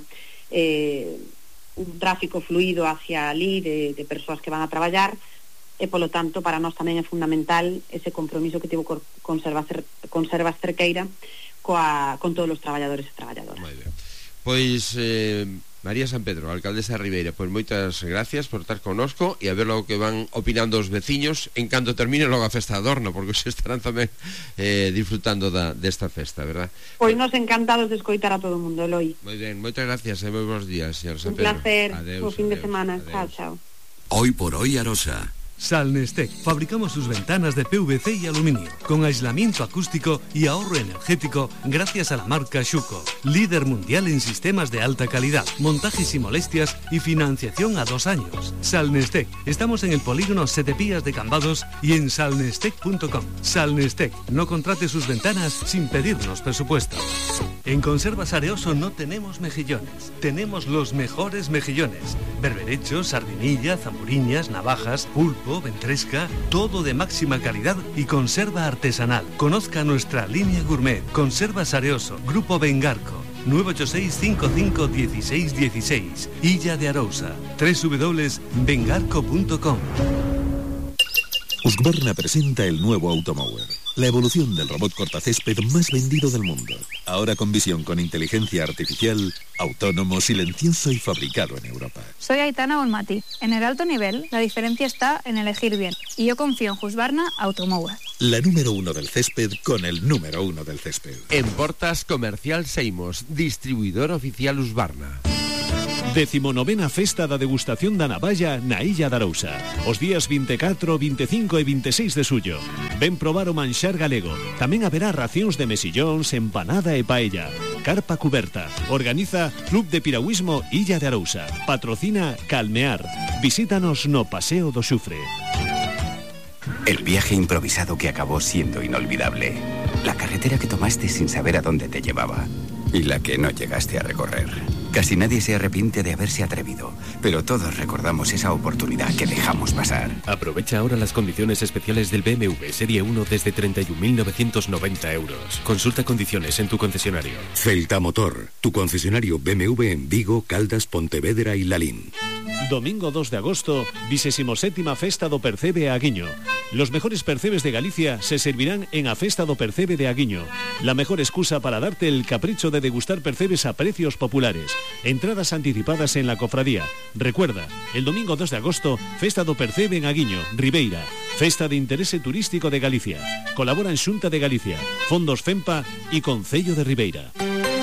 eh, un tráfico fluido hacia ali de, de persoas que van a traballar, e polo tanto para nós tamén é fundamental ese compromiso que tivo conserva, conserva Cerqueira coa, con todos os traballadores e traballadoras. Moi ben. Pois eh, María San Pedro, alcaldesa de Ribeira, pois moitas gracias por estar connosco e a ver logo que van opinando os veciños en canto termine logo a festa de Adorno, porque se estarán tamén eh, disfrutando da, desta festa, verdad? Pois nos encantados de escoitar a todo o mundo, Eloi. Moi ben, moitas gracias e moi bons días, señor San Pedro. Un placer, adeus, bo fin adeus, de semana. adeus. Chao, chao. Hoy por hoy Arosa. Salnestec. Fabricamos sus ventanas de P V C y aluminio, con aislamiento acústico y ahorro energético gracias a la marca Schuco, líder mundial en sistemas de alta calidad, montajes y molestias y financiación a dos años. Salnestec. Estamos en el polígono Setepías de Cambados y en salnestec punto com. Salnestec. No contrate sus ventanas sin pedirnos presupuesto. En Conservas Areoso no tenemos mejillones, tenemos los mejores mejillones. Berberechos, sardinilla, zamburiñas, navajas, pulpo, ventresca, todo de máxima calidad y conserva artesanal. Conozca nuestra línea gourmet. Conservas Areoso, Grupo Bengarco. nueve ocho seis, cinco cinco, uno seis uno seis. Illa de Arousa. doble u doble u doble u punto bengarco punto com. Husqvarna presenta el nuevo Automower, la evolución del robot cortacésped más vendido del mundo. Ahora con visión con inteligencia artificial, autónomo, silencioso y fabricado en Europa. Soy Aitana Bonmati. En el alto nivel, la diferencia está en elegir bien. Y yo confío en Husqvarna Automower. La número uno del césped con el número uno del césped. En Portas Comercial Seimos, distribuidor oficial Husqvarna. Decimonovena Festa da Degustación da Navalla na Illa de Arousa. Os días veinticuatro, veinticinco e veintiséis de suyo. Ven probar o manxar galego. Tamén haberá racións de mesillóns, empanada e paella. Carpa cuberta. Organiza Club de Piragüismo Illa de Arousa. Patrocina Calmear. Visítanos no Paseo do Xufre. El viaje improvisado que acabó siendo inolvidable. La carretera que tomaste sin saber a dónde te llevaba. Y la que no llegaste a recorrer. Casi nadie se arrepiente de haberse atrevido, pero todos recordamos esa oportunidad que dejamos pasar. Aprovecha ahora las condiciones especiales del B M W Serie uno desde treinta y un mil novecientos noventa euros. Consulta condiciones en tu concesionario. Celta Motor, tu concesionario B M W en Vigo, Caldas, Pontevedra y Lalín. Domingo dos de agosto, vigésimo séptima Festa do Percebe a Aguiño. Los mejores percebes de Galicia se servirán en a Festa do Percebe de Aguiño. La mejor excusa para darte el capricho de degustar percebes a precios populares. Entradas anticipadas en la cofradía. Recuerda, el domingo dos de agosto, Festa do Percebe en Aguiño, Ribeira. Festa de Interese Turístico de Galicia. Colaboran Xunta de Galicia, Fondos FEMPA y Concello de Ribeira.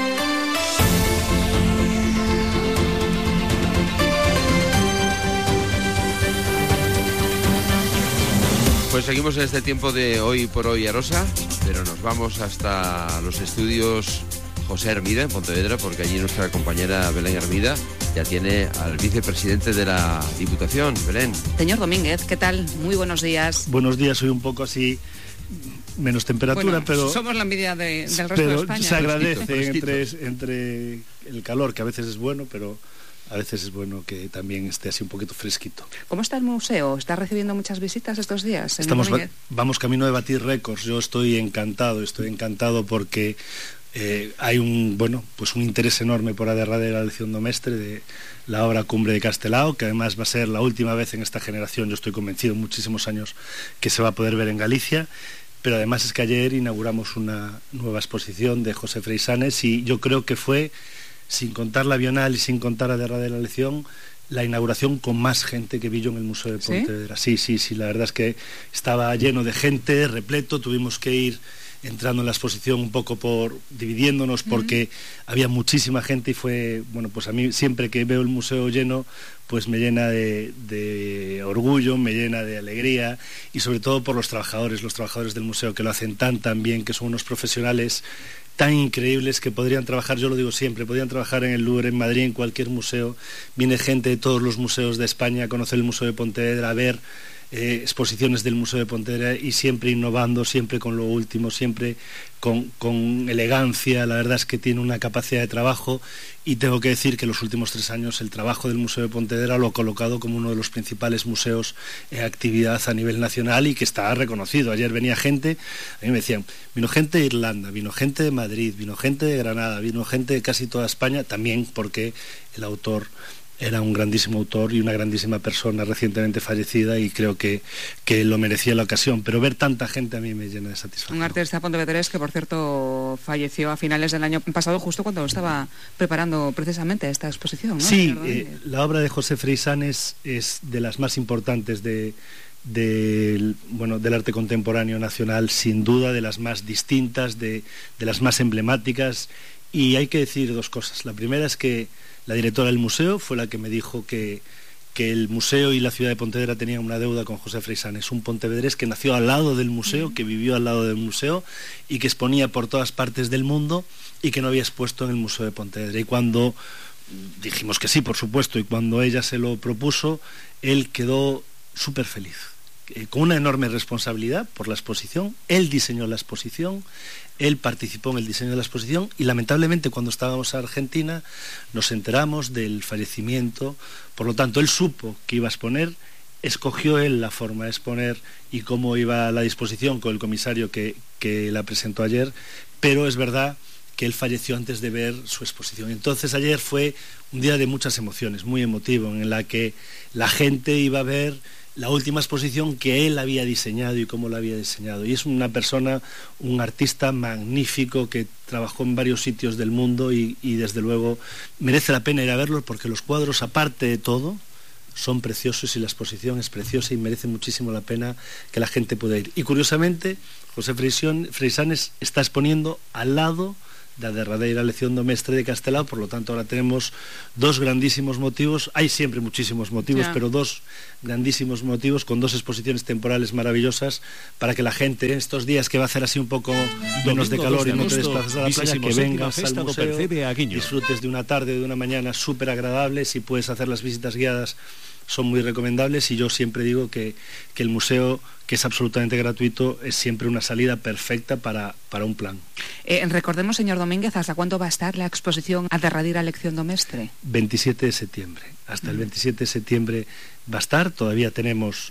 Pues seguimos en este tiempo de Hoy por Hoy Arosa, pero nos vamos hasta los estudios José Hermida en Pontevedra, porque allí nuestra compañera Belén Hermida ya tiene al vicepresidente de la Diputación. Belén. Señor Domínguez, ¿qué tal? Muy buenos días. Buenos días, soy un poco así, menos temperatura, bueno, pero... somos la envidia de, del resto pero de España. se agradece fresquito, fresquito. Entre, entre el calor, que a veces es bueno, pero... a veces es bueno que también esté así un poquito fresquito. ¿Cómo está el museo? ¿Está recibiendo muchas visitas estos días? Estamos, vamos camino de batir récords. Yo estoy encantado, estoy encantado porque eh, hay un bueno pues un interés enorme por la derradera lección do mestre de la obra Cumbre de Castelao, que además va a ser la última vez en esta generación, yo estoy convencido, en muchísimos años, que se va a poder ver en Galicia. Pero además es que ayer inauguramos una nueva exposición de José Freisanes y yo creo que fue, sin contar la Bienal y sin contar la derradera lección, la inauguración con más gente que vi yo en el Museo de Pontevedra. ¿Sí? sí, sí, sí, la verdad es que estaba lleno de gente, repleto, tuvimos que ir entrando en la exposición un poco por dividiéndonos porque uh-huh. había muchísima gente y fue, bueno, pues a mí siempre que veo el museo lleno, pues me llena de, de orgullo, me llena de alegría y sobre todo por los trabajadores, los trabajadores del museo que lo hacen tan tan bien, que son unos profesionales tan increíbles que podrían trabajar, yo lo digo siempre, podrían trabajar en el Louvre, en Madrid, en cualquier museo. Viene gente de todos los museos de España a conocer el Museo de Pontevedra, a ver eh, exposiciones del Museo de Pontevedra y siempre innovando, siempre con lo último, siempre con, con elegancia. La verdad es que tiene una capacidad de trabajo y tengo que decir que en los últimos tres años el trabajo del Museo de Pontevedra lo ha colocado como uno de los principales museos en actividad a nivel nacional y que está reconocido. Ayer venía gente, a mí me decían, vino gente de Irlanda, vino gente de Madrid, vino gente de Granada, vino gente de casi toda España, también porque el autor era un grandísimo autor y una grandísima persona recientemente fallecida y creo que, que lo merecía la ocasión, pero ver tanta gente a mí me llena de satisfacción. Un artista pontevedrés que por cierto falleció a finales del año pasado justo cuando estaba preparando precisamente esta exposición, ¿no? Sí, eh, la obra de José Freisanes es de las más importantes de del, bueno, del arte contemporáneo nacional, sin duda de las más distintas, de, de las más emblemáticas, y hay que decir dos cosas. La primera es que la directora del museo fue la que me dijo que, que el museo y la ciudad de Pontevedra tenían una deuda con José Freisanes, un pontevedrés que nació al lado del museo, que vivió al lado del museo y que exponía por todas partes del mundo y que no había expuesto en el Museo de Pontevedra. Y cuando dijimos que sí, por supuesto, y cuando ella se lo propuso, él quedó súper feliz. eh, con una enorme responsabilidad por la exposición. Él diseñó la exposición, él participó en el diseño de la exposición y lamentablemente cuando estábamos en Argentina nos enteramos del fallecimiento. Por lo tanto, él supo que iba a exponer, escogió él la forma de exponer y cómo iba la disposición con el comisario que, que la presentó ayer, pero es verdad que él falleció antes de ver su exposición. Entonces ayer fue un día de muchas emociones, muy emotivo, en la que la gente iba a ver la última exposición que él había diseñado y cómo la había diseñado. Y es una persona, un artista magnífico que trabajó en varios sitios del mundo y, y desde luego merece la pena ir a verlo porque los cuadros, aparte de todo, son preciosos y la exposición es preciosa y merece muchísimo la pena que la gente pueda ir. Y curiosamente, José Freixanes está exponiendo al lado de la derradeira lección do mestre de Castelao, por lo tanto ahora tenemos dos grandísimos motivos, hay siempre muchísimos motivos, yeah. pero dos grandísimos motivos con dos exposiciones temporales maravillosas para que la gente, estos días que va a hacer así un poco menos de calor y no te desplazas a la playa, que vengas al museo, disfrutes de una tarde, de una mañana súper agradable. Si puedes hacer las visitas guiadas son muy recomendables y yo siempre digo que, que el museo, que es absolutamente gratuito, es siempre una salida perfecta para, para un plan. Eh, recordemos, señor Domínguez, ¿hasta cuándo va a estar la exposición A derradeira lección do mestre? veintisiete de septiembre. Hasta el veintisiete de septiembre va a estar. Todavía tenemos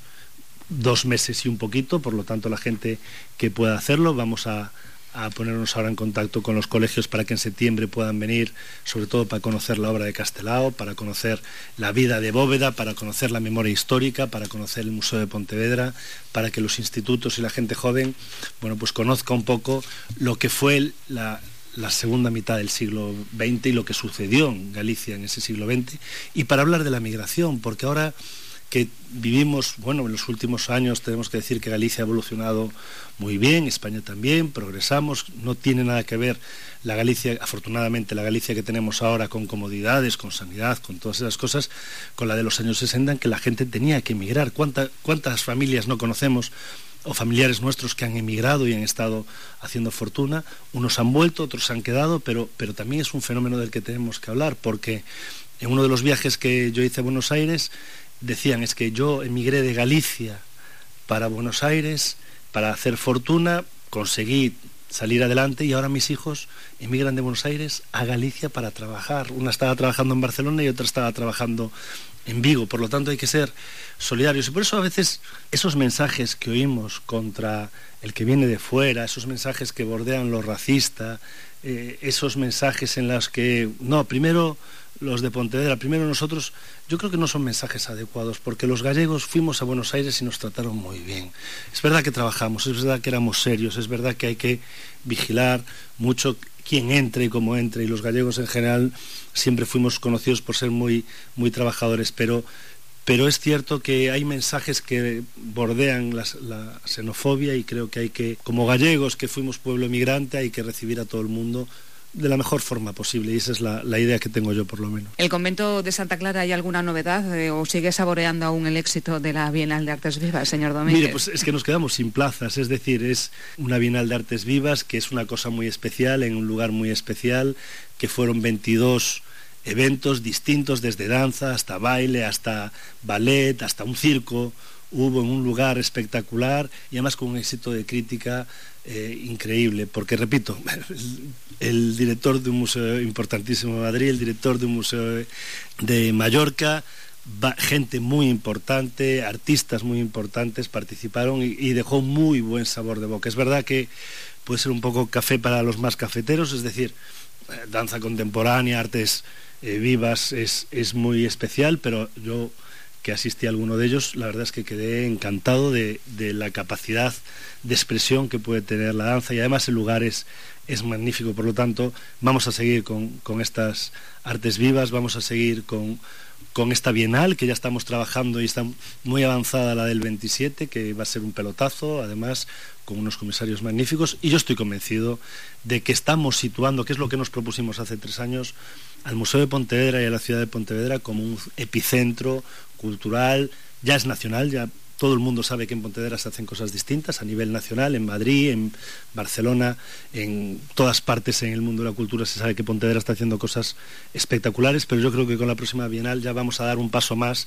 dos meses y un poquito, por lo tanto la gente que pueda hacerlo, vamos a a ponernos ahora en contacto con los colegios para que en septiembre puedan venir, sobre todo para conocer la obra de Castelao, para conocer la vida de Bóveda, para conocer la memoria histórica, para conocer el Museo de Pontevedra, para que los institutos y la gente joven, bueno, pues conozca un poco lo que fue la, la segunda mitad del siglo veinte y lo que sucedió en Galicia en ese siglo veinte, y para hablar de la migración, porque ahora que vivimos, bueno, en los últimos años tenemos que decir que Galicia ha evolucionado muy bien, España también, progresamos, no tiene nada que ver la Galicia, afortunadamente la Galicia que tenemos ahora con comodidades, con sanidad, con todas esas cosas, con la de los años sesenta en que la gente tenía que emigrar. ¿Cuánta, cuántas familias no conocemos o familiares nuestros que han emigrado y han estado haciendo fortuna? Unos han vuelto, otros han quedado, pero, pero también es un fenómeno del que tenemos que hablar, porque en uno de los viajes que yo hice a Buenos Aires decían, es que yo emigré de Galicia para Buenos Aires para hacer fortuna, conseguí salir adelante y ahora mis hijos emigran de Buenos Aires a Galicia para trabajar. Una estaba trabajando en Barcelona y otra estaba trabajando en Vigo, por lo tanto hay que ser solidarios y por eso a veces esos mensajes que oímos contra el que viene de fuera, esos mensajes que bordean lo racista, eh, esos mensajes en los que no, primero los de Pontevedra, primero nosotros, yo creo que no son mensajes adecuados, porque los gallegos fuimos a Buenos Aires y nos trataron muy bien. Es verdad que trabajamos, es verdad que éramos serios, es verdad que hay que vigilar mucho quién entra y cómo entra, y los gallegos en general siempre fuimos conocidos por ser muy, muy trabajadores, pero, pero es cierto que hay mensajes que bordean la, la xenofobia y creo que hay que, como gallegos que fuimos pueblo emigrante, hay que recibir a todo el mundo de la mejor forma posible, y esa es la, la idea que tengo yo, por lo menos. ¿El convento de Santa Clara hay alguna novedad eh, o sigue saboreando aún el éxito de la Bienal de Artes Vivas, señor Domínguez? Mire, pues es que nos quedamos sin plazas, es decir, es una Bienal de Artes Vivas que es una cosa muy especial, en un lugar muy especial, que fueron veintidós eventos distintos, desde danza hasta baile, hasta ballet, hasta un circo, hubo en un lugar espectacular y además con un éxito de crítica eh, increíble, porque repito, el, el director de un museo importantísimo de Madrid, el director de un museo de, de Mallorca, va, gente muy importante, artistas muy importantes participaron y, y dejó muy buen sabor de boca. Es verdad que puede ser un poco café para los más cafeteros, es decir, eh, danza contemporánea, artes eh, vivas es, es muy especial, pero yo que asistí a alguno de ellos, la verdad es que quedé encantado de, de la capacidad de expresión que puede tener la danza y además el lugar es, es magnífico, por lo tanto vamos a seguir con, con estas artes vivas, vamos a seguir con, con esta Bienal que ya estamos trabajando y está muy avanzada la del veintisiete, que va a ser un pelotazo, además con unos comisarios magníficos, y yo estoy convencido de que estamos situando, que es lo que nos propusimos hace tres años, al Museo de Pontevedra y a la ciudad de Pontevedra como un epicentro cultural, ya es nacional, ya todo el mundo sabe que en Pontevedra se hacen cosas distintas a nivel nacional, en Madrid, en Barcelona, en todas partes en el mundo de la cultura se sabe que Pontevedra está haciendo cosas espectaculares, pero yo creo que con la próxima Bienal ya vamos a dar un paso más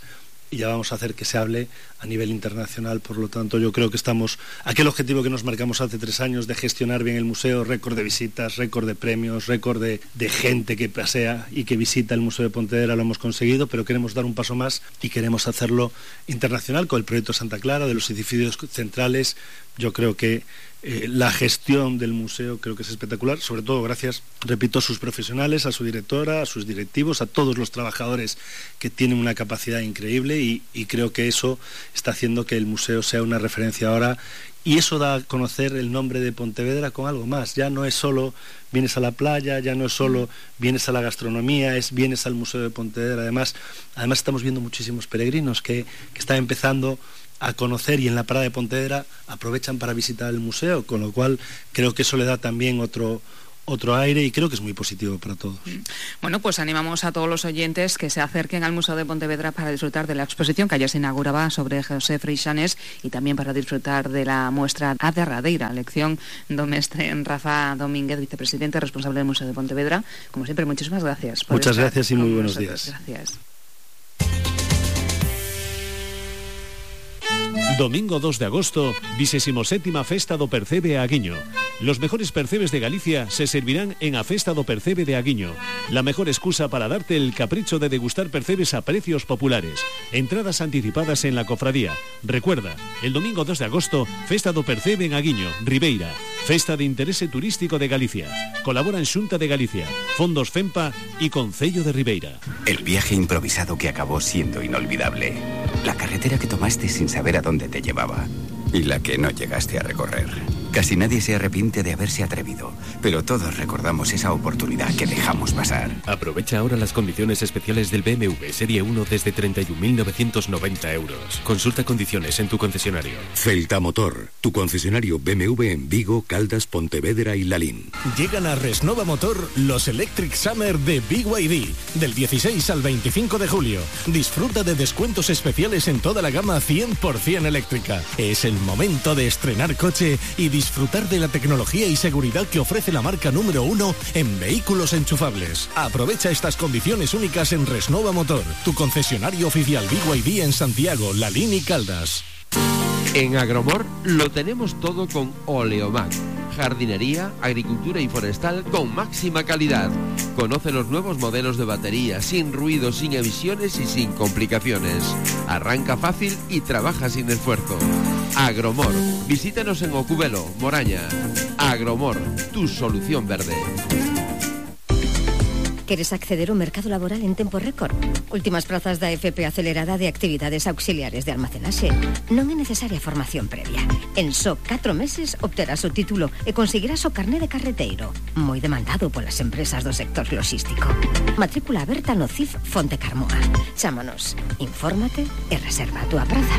y ya vamos a hacer que se hable a nivel internacional. Por lo tanto, yo creo que estamos, aquel objetivo que nos marcamos hace tres años de gestionar bien el museo, récord de visitas, récord de premios, récord de, de gente que pasea y que visita el Museo de Pontevedra, lo hemos conseguido, pero queremos dar un paso más y queremos hacerlo internacional con el proyecto Santa Clara, de los edificios centrales. Yo creo que eh, la gestión del museo creo que es espectacular, sobre todo gracias, repito, a sus profesionales, a su directora, a sus directivos, a todos los trabajadores que tienen una capacidad increíble y, y creo que eso está haciendo que el museo sea una referencia ahora, y eso da a conocer el nombre de Pontevedra con algo más. Ya no es solo vienes a la playa, ya no es solo vienes a la gastronomía, es vienes al Museo de Pontevedra. Además, además estamos viendo muchísimos peregrinos que, que están empezando a conocer y en la parada de Pontevedra aprovechan para visitar el museo, con lo cual creo que eso le da también otro otro aire y creo que es muy positivo para todos. Bueno, pues animamos a todos los oyentes que se acerquen al Museo de Pontevedra para disfrutar de la exposición que ayer se inauguraba sobre José Freixanes y también para disfrutar de la muestra A Derradeira, lección do mestre Rafa Domínguez, vicepresidente responsable del Museo de Pontevedra. Como siempre, muchísimas gracias. Por Muchas gracias y muy buenos nosotros. días. Gracias. Domingo dos de agosto, vigésimo séptima Festa do Percebe a Aguiño. Los mejores percebes de Galicia se servirán en a Festa do Percebe de Aguiño. La mejor excusa para darte el capricho de degustar percebes a precios populares. Entradas anticipadas en la cofradía. Recuerda, el domingo dos de agosto, Festa do Percebe en Aguiño, Ribeira. Festa de Interese Turístico de Galicia. Colaboran Xunta de Galicia, Fondos FEMPA y Concello de Ribeira. El viaje improvisado que acabó siendo inolvidable. La carretera que tomaste sin saber a dónde te llevaba. Y la que no llegaste a recorrer. Casi nadie se arrepiente de haberse atrevido, pero todos recordamos esa oportunidad que dejamos pasar. Aprovecha ahora las condiciones especiales del B M W Serie uno desde treinta y un mil novecientos noventa euros. Consulta condiciones en tu concesionario. Celta Motor, tu concesionario B M W en Vigo, Caldas, Pontevedra y Lalín. Llegan a Resnova Motor los Electric Summer de B Y D, del dieciséis al veinticinco de julio. Disfruta de descuentos especiales en toda la gama cien por ciento eléctrica. Es el momento de estrenar coche y disfrutar de la tecnología y seguridad que ofrece la marca número uno en vehículos enchufables. Aprovecha estas condiciones únicas en Resnova Motor, tu concesionario oficial B Y D en Santiago, Lalín y Caldas. En Agromor lo tenemos todo con Oleomac. Jardinería, agricultura y forestal con máxima calidad. Conoce los nuevos modelos de batería, sin ruido, sin emisiones y sin complicaciones. Arranca fácil y trabaja sin esfuerzo. Agromor. Visítanos en Ocubelo, Moraña. Agromor, tu solución verde. Queres acceder ao mercado laboral en tempo récord? Últimas prazas da F P acelerada de actividades auxiliares de almacenaxe. Non é necesaria formación previa. En só catro meses obterás o título e conseguirás o carné de carreteiro, moi demandado polas empresas do sector logístico. Matrícula aberta no C I F Fonte Carmoa. Chámanos, infórmate e reserva a túa praza.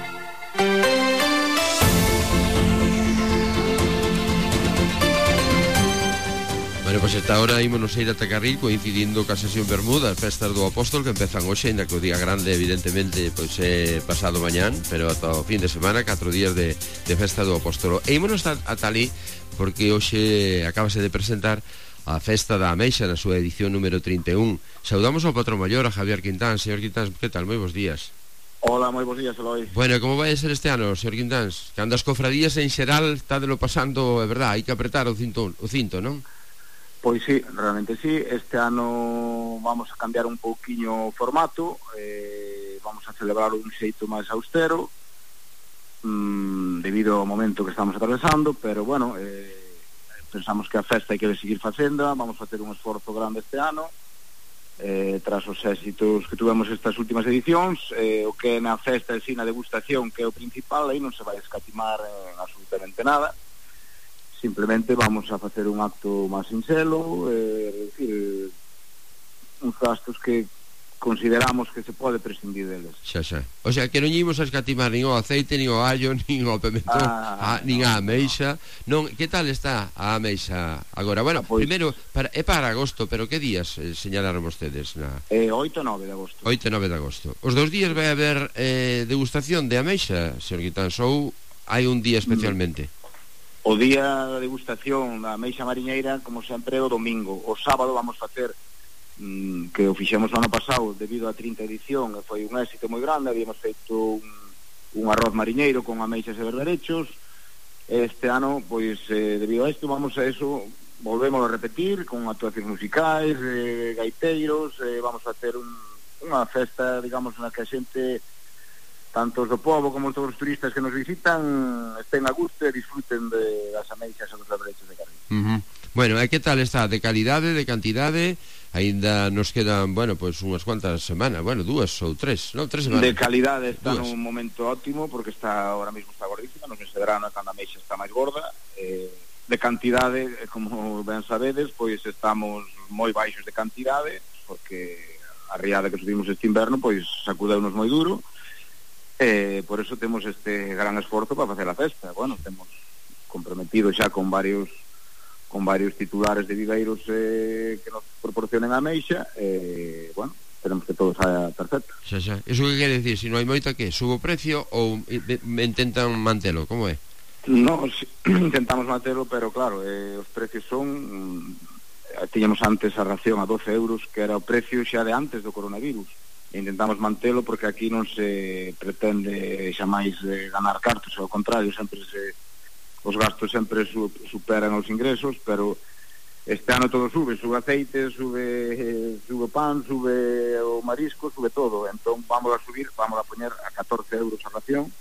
Bueno, pois esta hora ímonos a ir a Tacarril coincidindo ca sesión Bermuda, as festas do Apóstol que empezan hoxe, ainda que o día grande evidentemente pois é pasado mañán, pero ata o fin de semana, catro días de, de festa do Apóstolo. E ímonos a, a Talí porque hoxe acabase de presentar a festa da Ameixa na súa edición número trinta e un. Saudamos ao patrón maior, a Javier Quintán. Señor Quintán, que tal? Moi bons días. Hola, moi bons días, Eloi. Bueno, como vai a ser este ano, señor Quintán? Que andas cofradías en xeral, está de lo pasando, é verdad, hai que apretar o cinto, o cinto, non? Pois sí, realmente sí. Este ano vamos a cambiar un pouquiño o formato, eh, vamos a celebrar un xeito máis austero, mmm, debido ao momento que estamos atravesando, pero bueno, eh, pensamos que a festa hai que seguir facendo, vamos a ter un esforzo grande este ano, eh, tras os éxitos que tuvemos estas últimas edicións, eh, o que na festa e si na degustación, que é o principal, aí non se vai escatimar en absolutamente nada. Simplemente vamos a facer un acto máis sinxelo, eh, decir, uns gastos que consideramos que se pode prescindir deles. Xa, xa. O sea, que non ímos a escatimar nin o aceite, nin o allo, nin o pimentón, ah, ah, nin no, a ameixa. Non, que tal está a ameixa agora? Bueno, ah, pues, primeiro, para, é para agosto, pero que días eh, señalaron vostedes? Na... Eh, oito e nove de agosto. oito e nove de agosto. Os dous días vai haber eh, degustación de ameixa, señor Guitán, ou hai un día especialmente? Mm. O día da degustación da ameixa mariñeira, como sempre, o domingo. O sábado vamos facer mm, que o fixemos o ano pasado debido á trinta edición e foi un éxito moi grande. Habíamos feito un, un arroz mariñeiro con ameixas e verderechos. Este ano, pois, eh, debido a isto, vamos a eso, volvemos a repetir con actuacións musicais, eh, gaiteiros, eh, vamos a ter un, unha festa, digamos, na que a xente, tanto os do povo como todos os turistas que nos visitan, estén a gusto e disfruten de das ameixas e dos verderechos de Carril. Uh-huh. Bueno, e que tal está? De calidade, de cantidade? Ainda nos quedan, bueno, pois pues unhas cuantas semanas, bueno, dúas ou tres, non? Tres semanas. De calidade está dúas. nun momento óptimo, porque está ahora mismo está gordísima, nos ese verano cando a ameixa está máis gorda. Eh, de cantidade, como ben sabedes, pois estamos moi baixos de cantidade, porque a riada que subimos este inverno, pois sacudeunos moi duro. Eh, por eso temos este gran esforzo para facer a festa. Bueno, temos comprometido xa con varios con varios titulares de viveiros eh, que nos proporcionen a ameixa, eh, bueno, tenemos que todo saia perfecto. Xa, xa. Iso que quere dicir, se non hai moita, que subo o precio ou me intentan mantelo, como é? No, si, intentamos mantelo, pero claro, eh, os precios son eh, tiñamos antes a ración a doce euros, que era o precio xa de antes do coronavirus. Intentamos mantelo porque aquí non se pretende xa máis eh, ganar cartos, ao contrario, sempre se, os gastos sempre su, superan os ingresos, pero este ano todo sube, sube aceite, sube eh, sube pan, sube o marisco, sube todo. Entón vamos a subir, vamos a poñer a catorce euros a ración.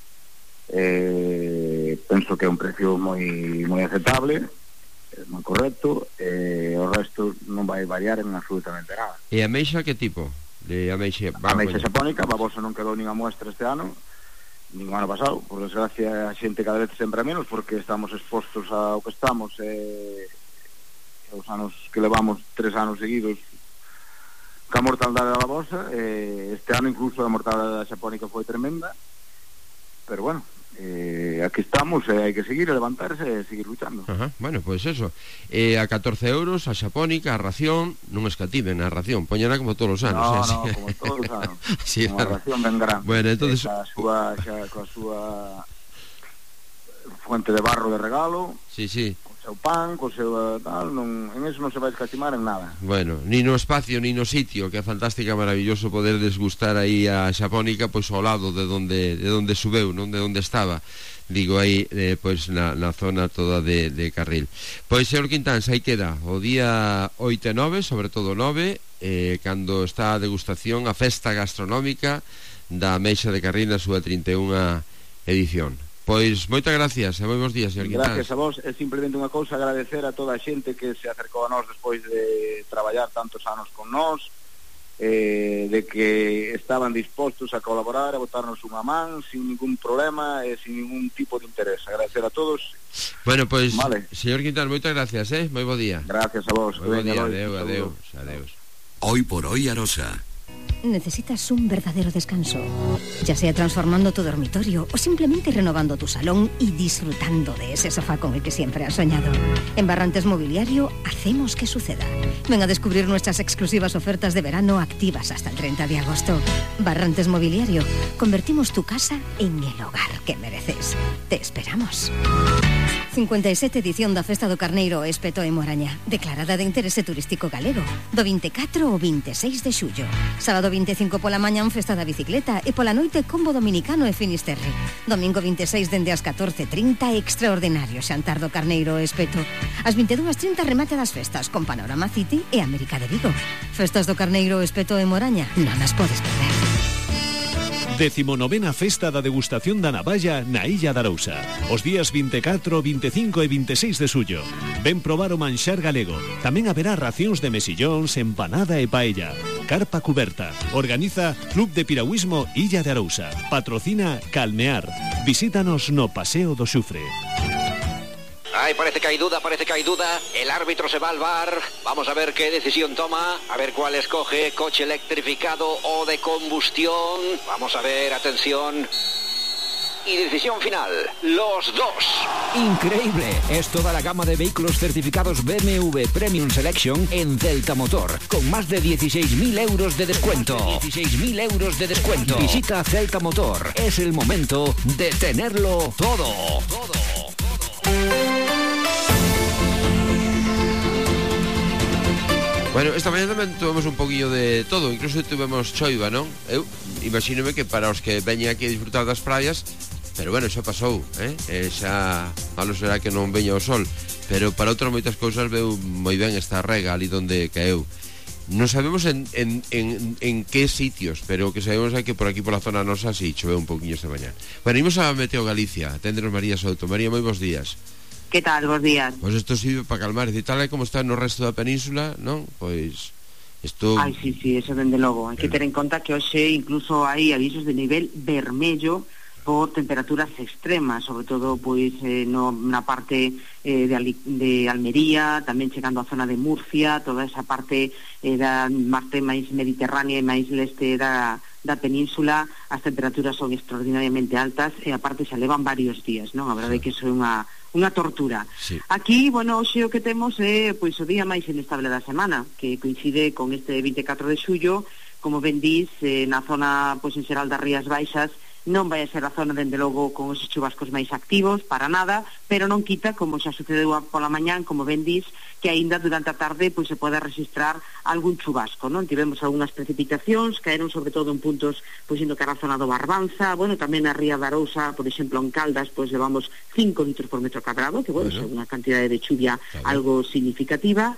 Eh, penso que é un precio moi moi aceptable, moi correcto, e eh, o resto non vai variar en absolutamente nada. E a ameixa que tipo? De ameixa, a ameixa xapónica, babosa non quedou nin a muestra este ano, nin o ano pasado, por desgracia a xente cada vez sempre menos, porque estamos expostos ao que estamos, e eh, os anos que levamos tres anos seguidos ca mortaldade da babosa, eh, este ano incluso a mortaldade da xapónica foi tremenda, pero bueno, eh, aquí estamos e eh, hai que seguir e levantarse e seguir luchando. Ajá, bueno, pois pues eso, eh, a catorce euros a xapónica, a ración, non escativen a ración, poñana como todos os anos. No, eh, no, sí. como todos os anos. Sí, como a ración ben grande. Bueno, entonces a súa, xa, coa súa fuente de barro de regalo. Sí, sí. Co seu pan, co seu tal, non, en eso non se vai escatimar en nada. Bueno, ni no espacio, ni no sitio, que é fantástica, maravilloso poder desgustar aí a xapónica, pois ao lado de donde de donde subeu, non de onde estaba. Digo aí, eh, pois na, na zona toda de, de Carril. Pois, señor Quintáns, aí queda o día oito e nove, sobre todo nove, eh, cando está a degustación, a festa gastronómica da Ameixa de Carril na súa trinta e unha edición. Pois moitas gracias e moi bons días, señor Quintáns. Gracias a vos, é simplemente unha cousa, agradecer a toda a xente que se acercou a nós despois de traballar tantos anos con nós, eh, de que estaban dispostos a colaborar, a botarnos unha man sin ningún problema e sin ningún tipo de interés. Agradecer a todos. Bueno, pois, vale. Señor Quintáns, moitas gracias, eh? Moi bo día. Gracias a vos. Moi bo día, adeu, adeu, adeus. Hoy por hoy Arosa. ¿Necesitas un verdadero descanso? Ya sea transformando tu dormitorio o simplemente renovando tu salón y disfrutando de ese sofá con el que siempre has soñado. En Barrantes Mobiliario hacemos que suceda. Ven a descubrir nuestras exclusivas ofertas de verano activas hasta el treinta de agosto. Barrantes Mobiliario. Convertimos tu casa en el hogar que mereces. Te esperamos. cincuenta e sete edición da Festa do Carneiro Espeto en Moraña, declarada de interese turístico galego, do veinticuatro ao veintiséis de xullo. Sábado veinticinco pola mañán, festa da bicicleta, e pola noite combo dominicano e Finisterre. Domingo veintiséis dende as catorce e trinta, extraordinario xantar do Carneiro Espeto. As vinte e dúas e trinta, remate das festas con Panorama City e América de Vigo. Festas do Carneiro Espeto en Moraña, non as podes perder. Decimonovena Festa da Degustación da Navalla na Illa da Arousa. Os días veinticuatro, veinticinco e veintiséis de xullo. Ven probar o manxar galego. Tamén haberá racións de mesillóns, empanada e paella. Carpa cuberta. Organiza Club de Piragüismo Illa de Arousa. Patrocina Calmear. Visítanos no Paseo do Xufre. Ay, parece que hay duda, parece que hay duda. El árbitro se va al bar. Vamos a ver qué decisión toma. A ver cuál escoge, coche electrificado o de combustión. Vamos a ver, atención. Y decisión final, los dos. Increíble, es toda la gama de vehículos certificados B M W Premium Selection en Celta Motor, con más de dieciséis mil euros de descuento. dieciséis mil euros de descuento. Visita Celta Motor, es el momento de tenerlo todo. Todo. Bueno, esta mañá tamén tuvemos un poquillo de todo, incluso tuvemos choiva, non? Eu imagínome que para os que veñen aquí a disfrutar das praias, pero bueno, xa pasou, eh? E xa malo será que non veña o sol, pero para outras moitas cousas veu moi ben esta rega ali donde caeu. Non sabemos en, en, en, en que sitios, pero o que sabemos é que por aquí por la zona nosa si sí, choveu un poquinho esta mañá. Bueno, imos a Meteo Galicia, aténdenos María Souto. María, moi bons días. Que tal, bons días? Pois isto sirve para calmar, e tal é como está no resto da península, non? Pois isto... Ai, sí, sí, eso dende logo. Hai que ter en conta que hoxe incluso hai avisos de nivel vermello por temperaturas extremas, sobre todo pois eh, no, na parte eh, de, Ali, de Almería, tamén chegando á zona de Murcia, toda esa parte eh, da parte máis mediterránea e máis leste da, da península, as temperaturas son extraordinariamente altas e aparte xa levan varios días, non? A verdade é que iso é unha unha tortura. Sí. Aquí, bueno, hoxe o que temos é pois o día máis inestable da semana, que coincide con este vinte e catro de xullo, como ben dís, eh, na zona pois en xeral das Rías Baixas non vai a ser a zona, dende logo, con os chubascos máis activos, para nada, pero non quita, como xa sucedeu pola mañán, como ben dís, que aínda durante a tarde pois se pode registrar algún chubasco, non? Tivemos algunhas precipitacións, caeron sobre todo en puntos pois indo cara a zona do Barbanza, bueno, tamén a Ría da Arousa, por exemplo, en Caldas, pois levamos cinco litros por metro cadrado, que, bueno, bueno. é unha cantidade de chuvia claro. algo significativa,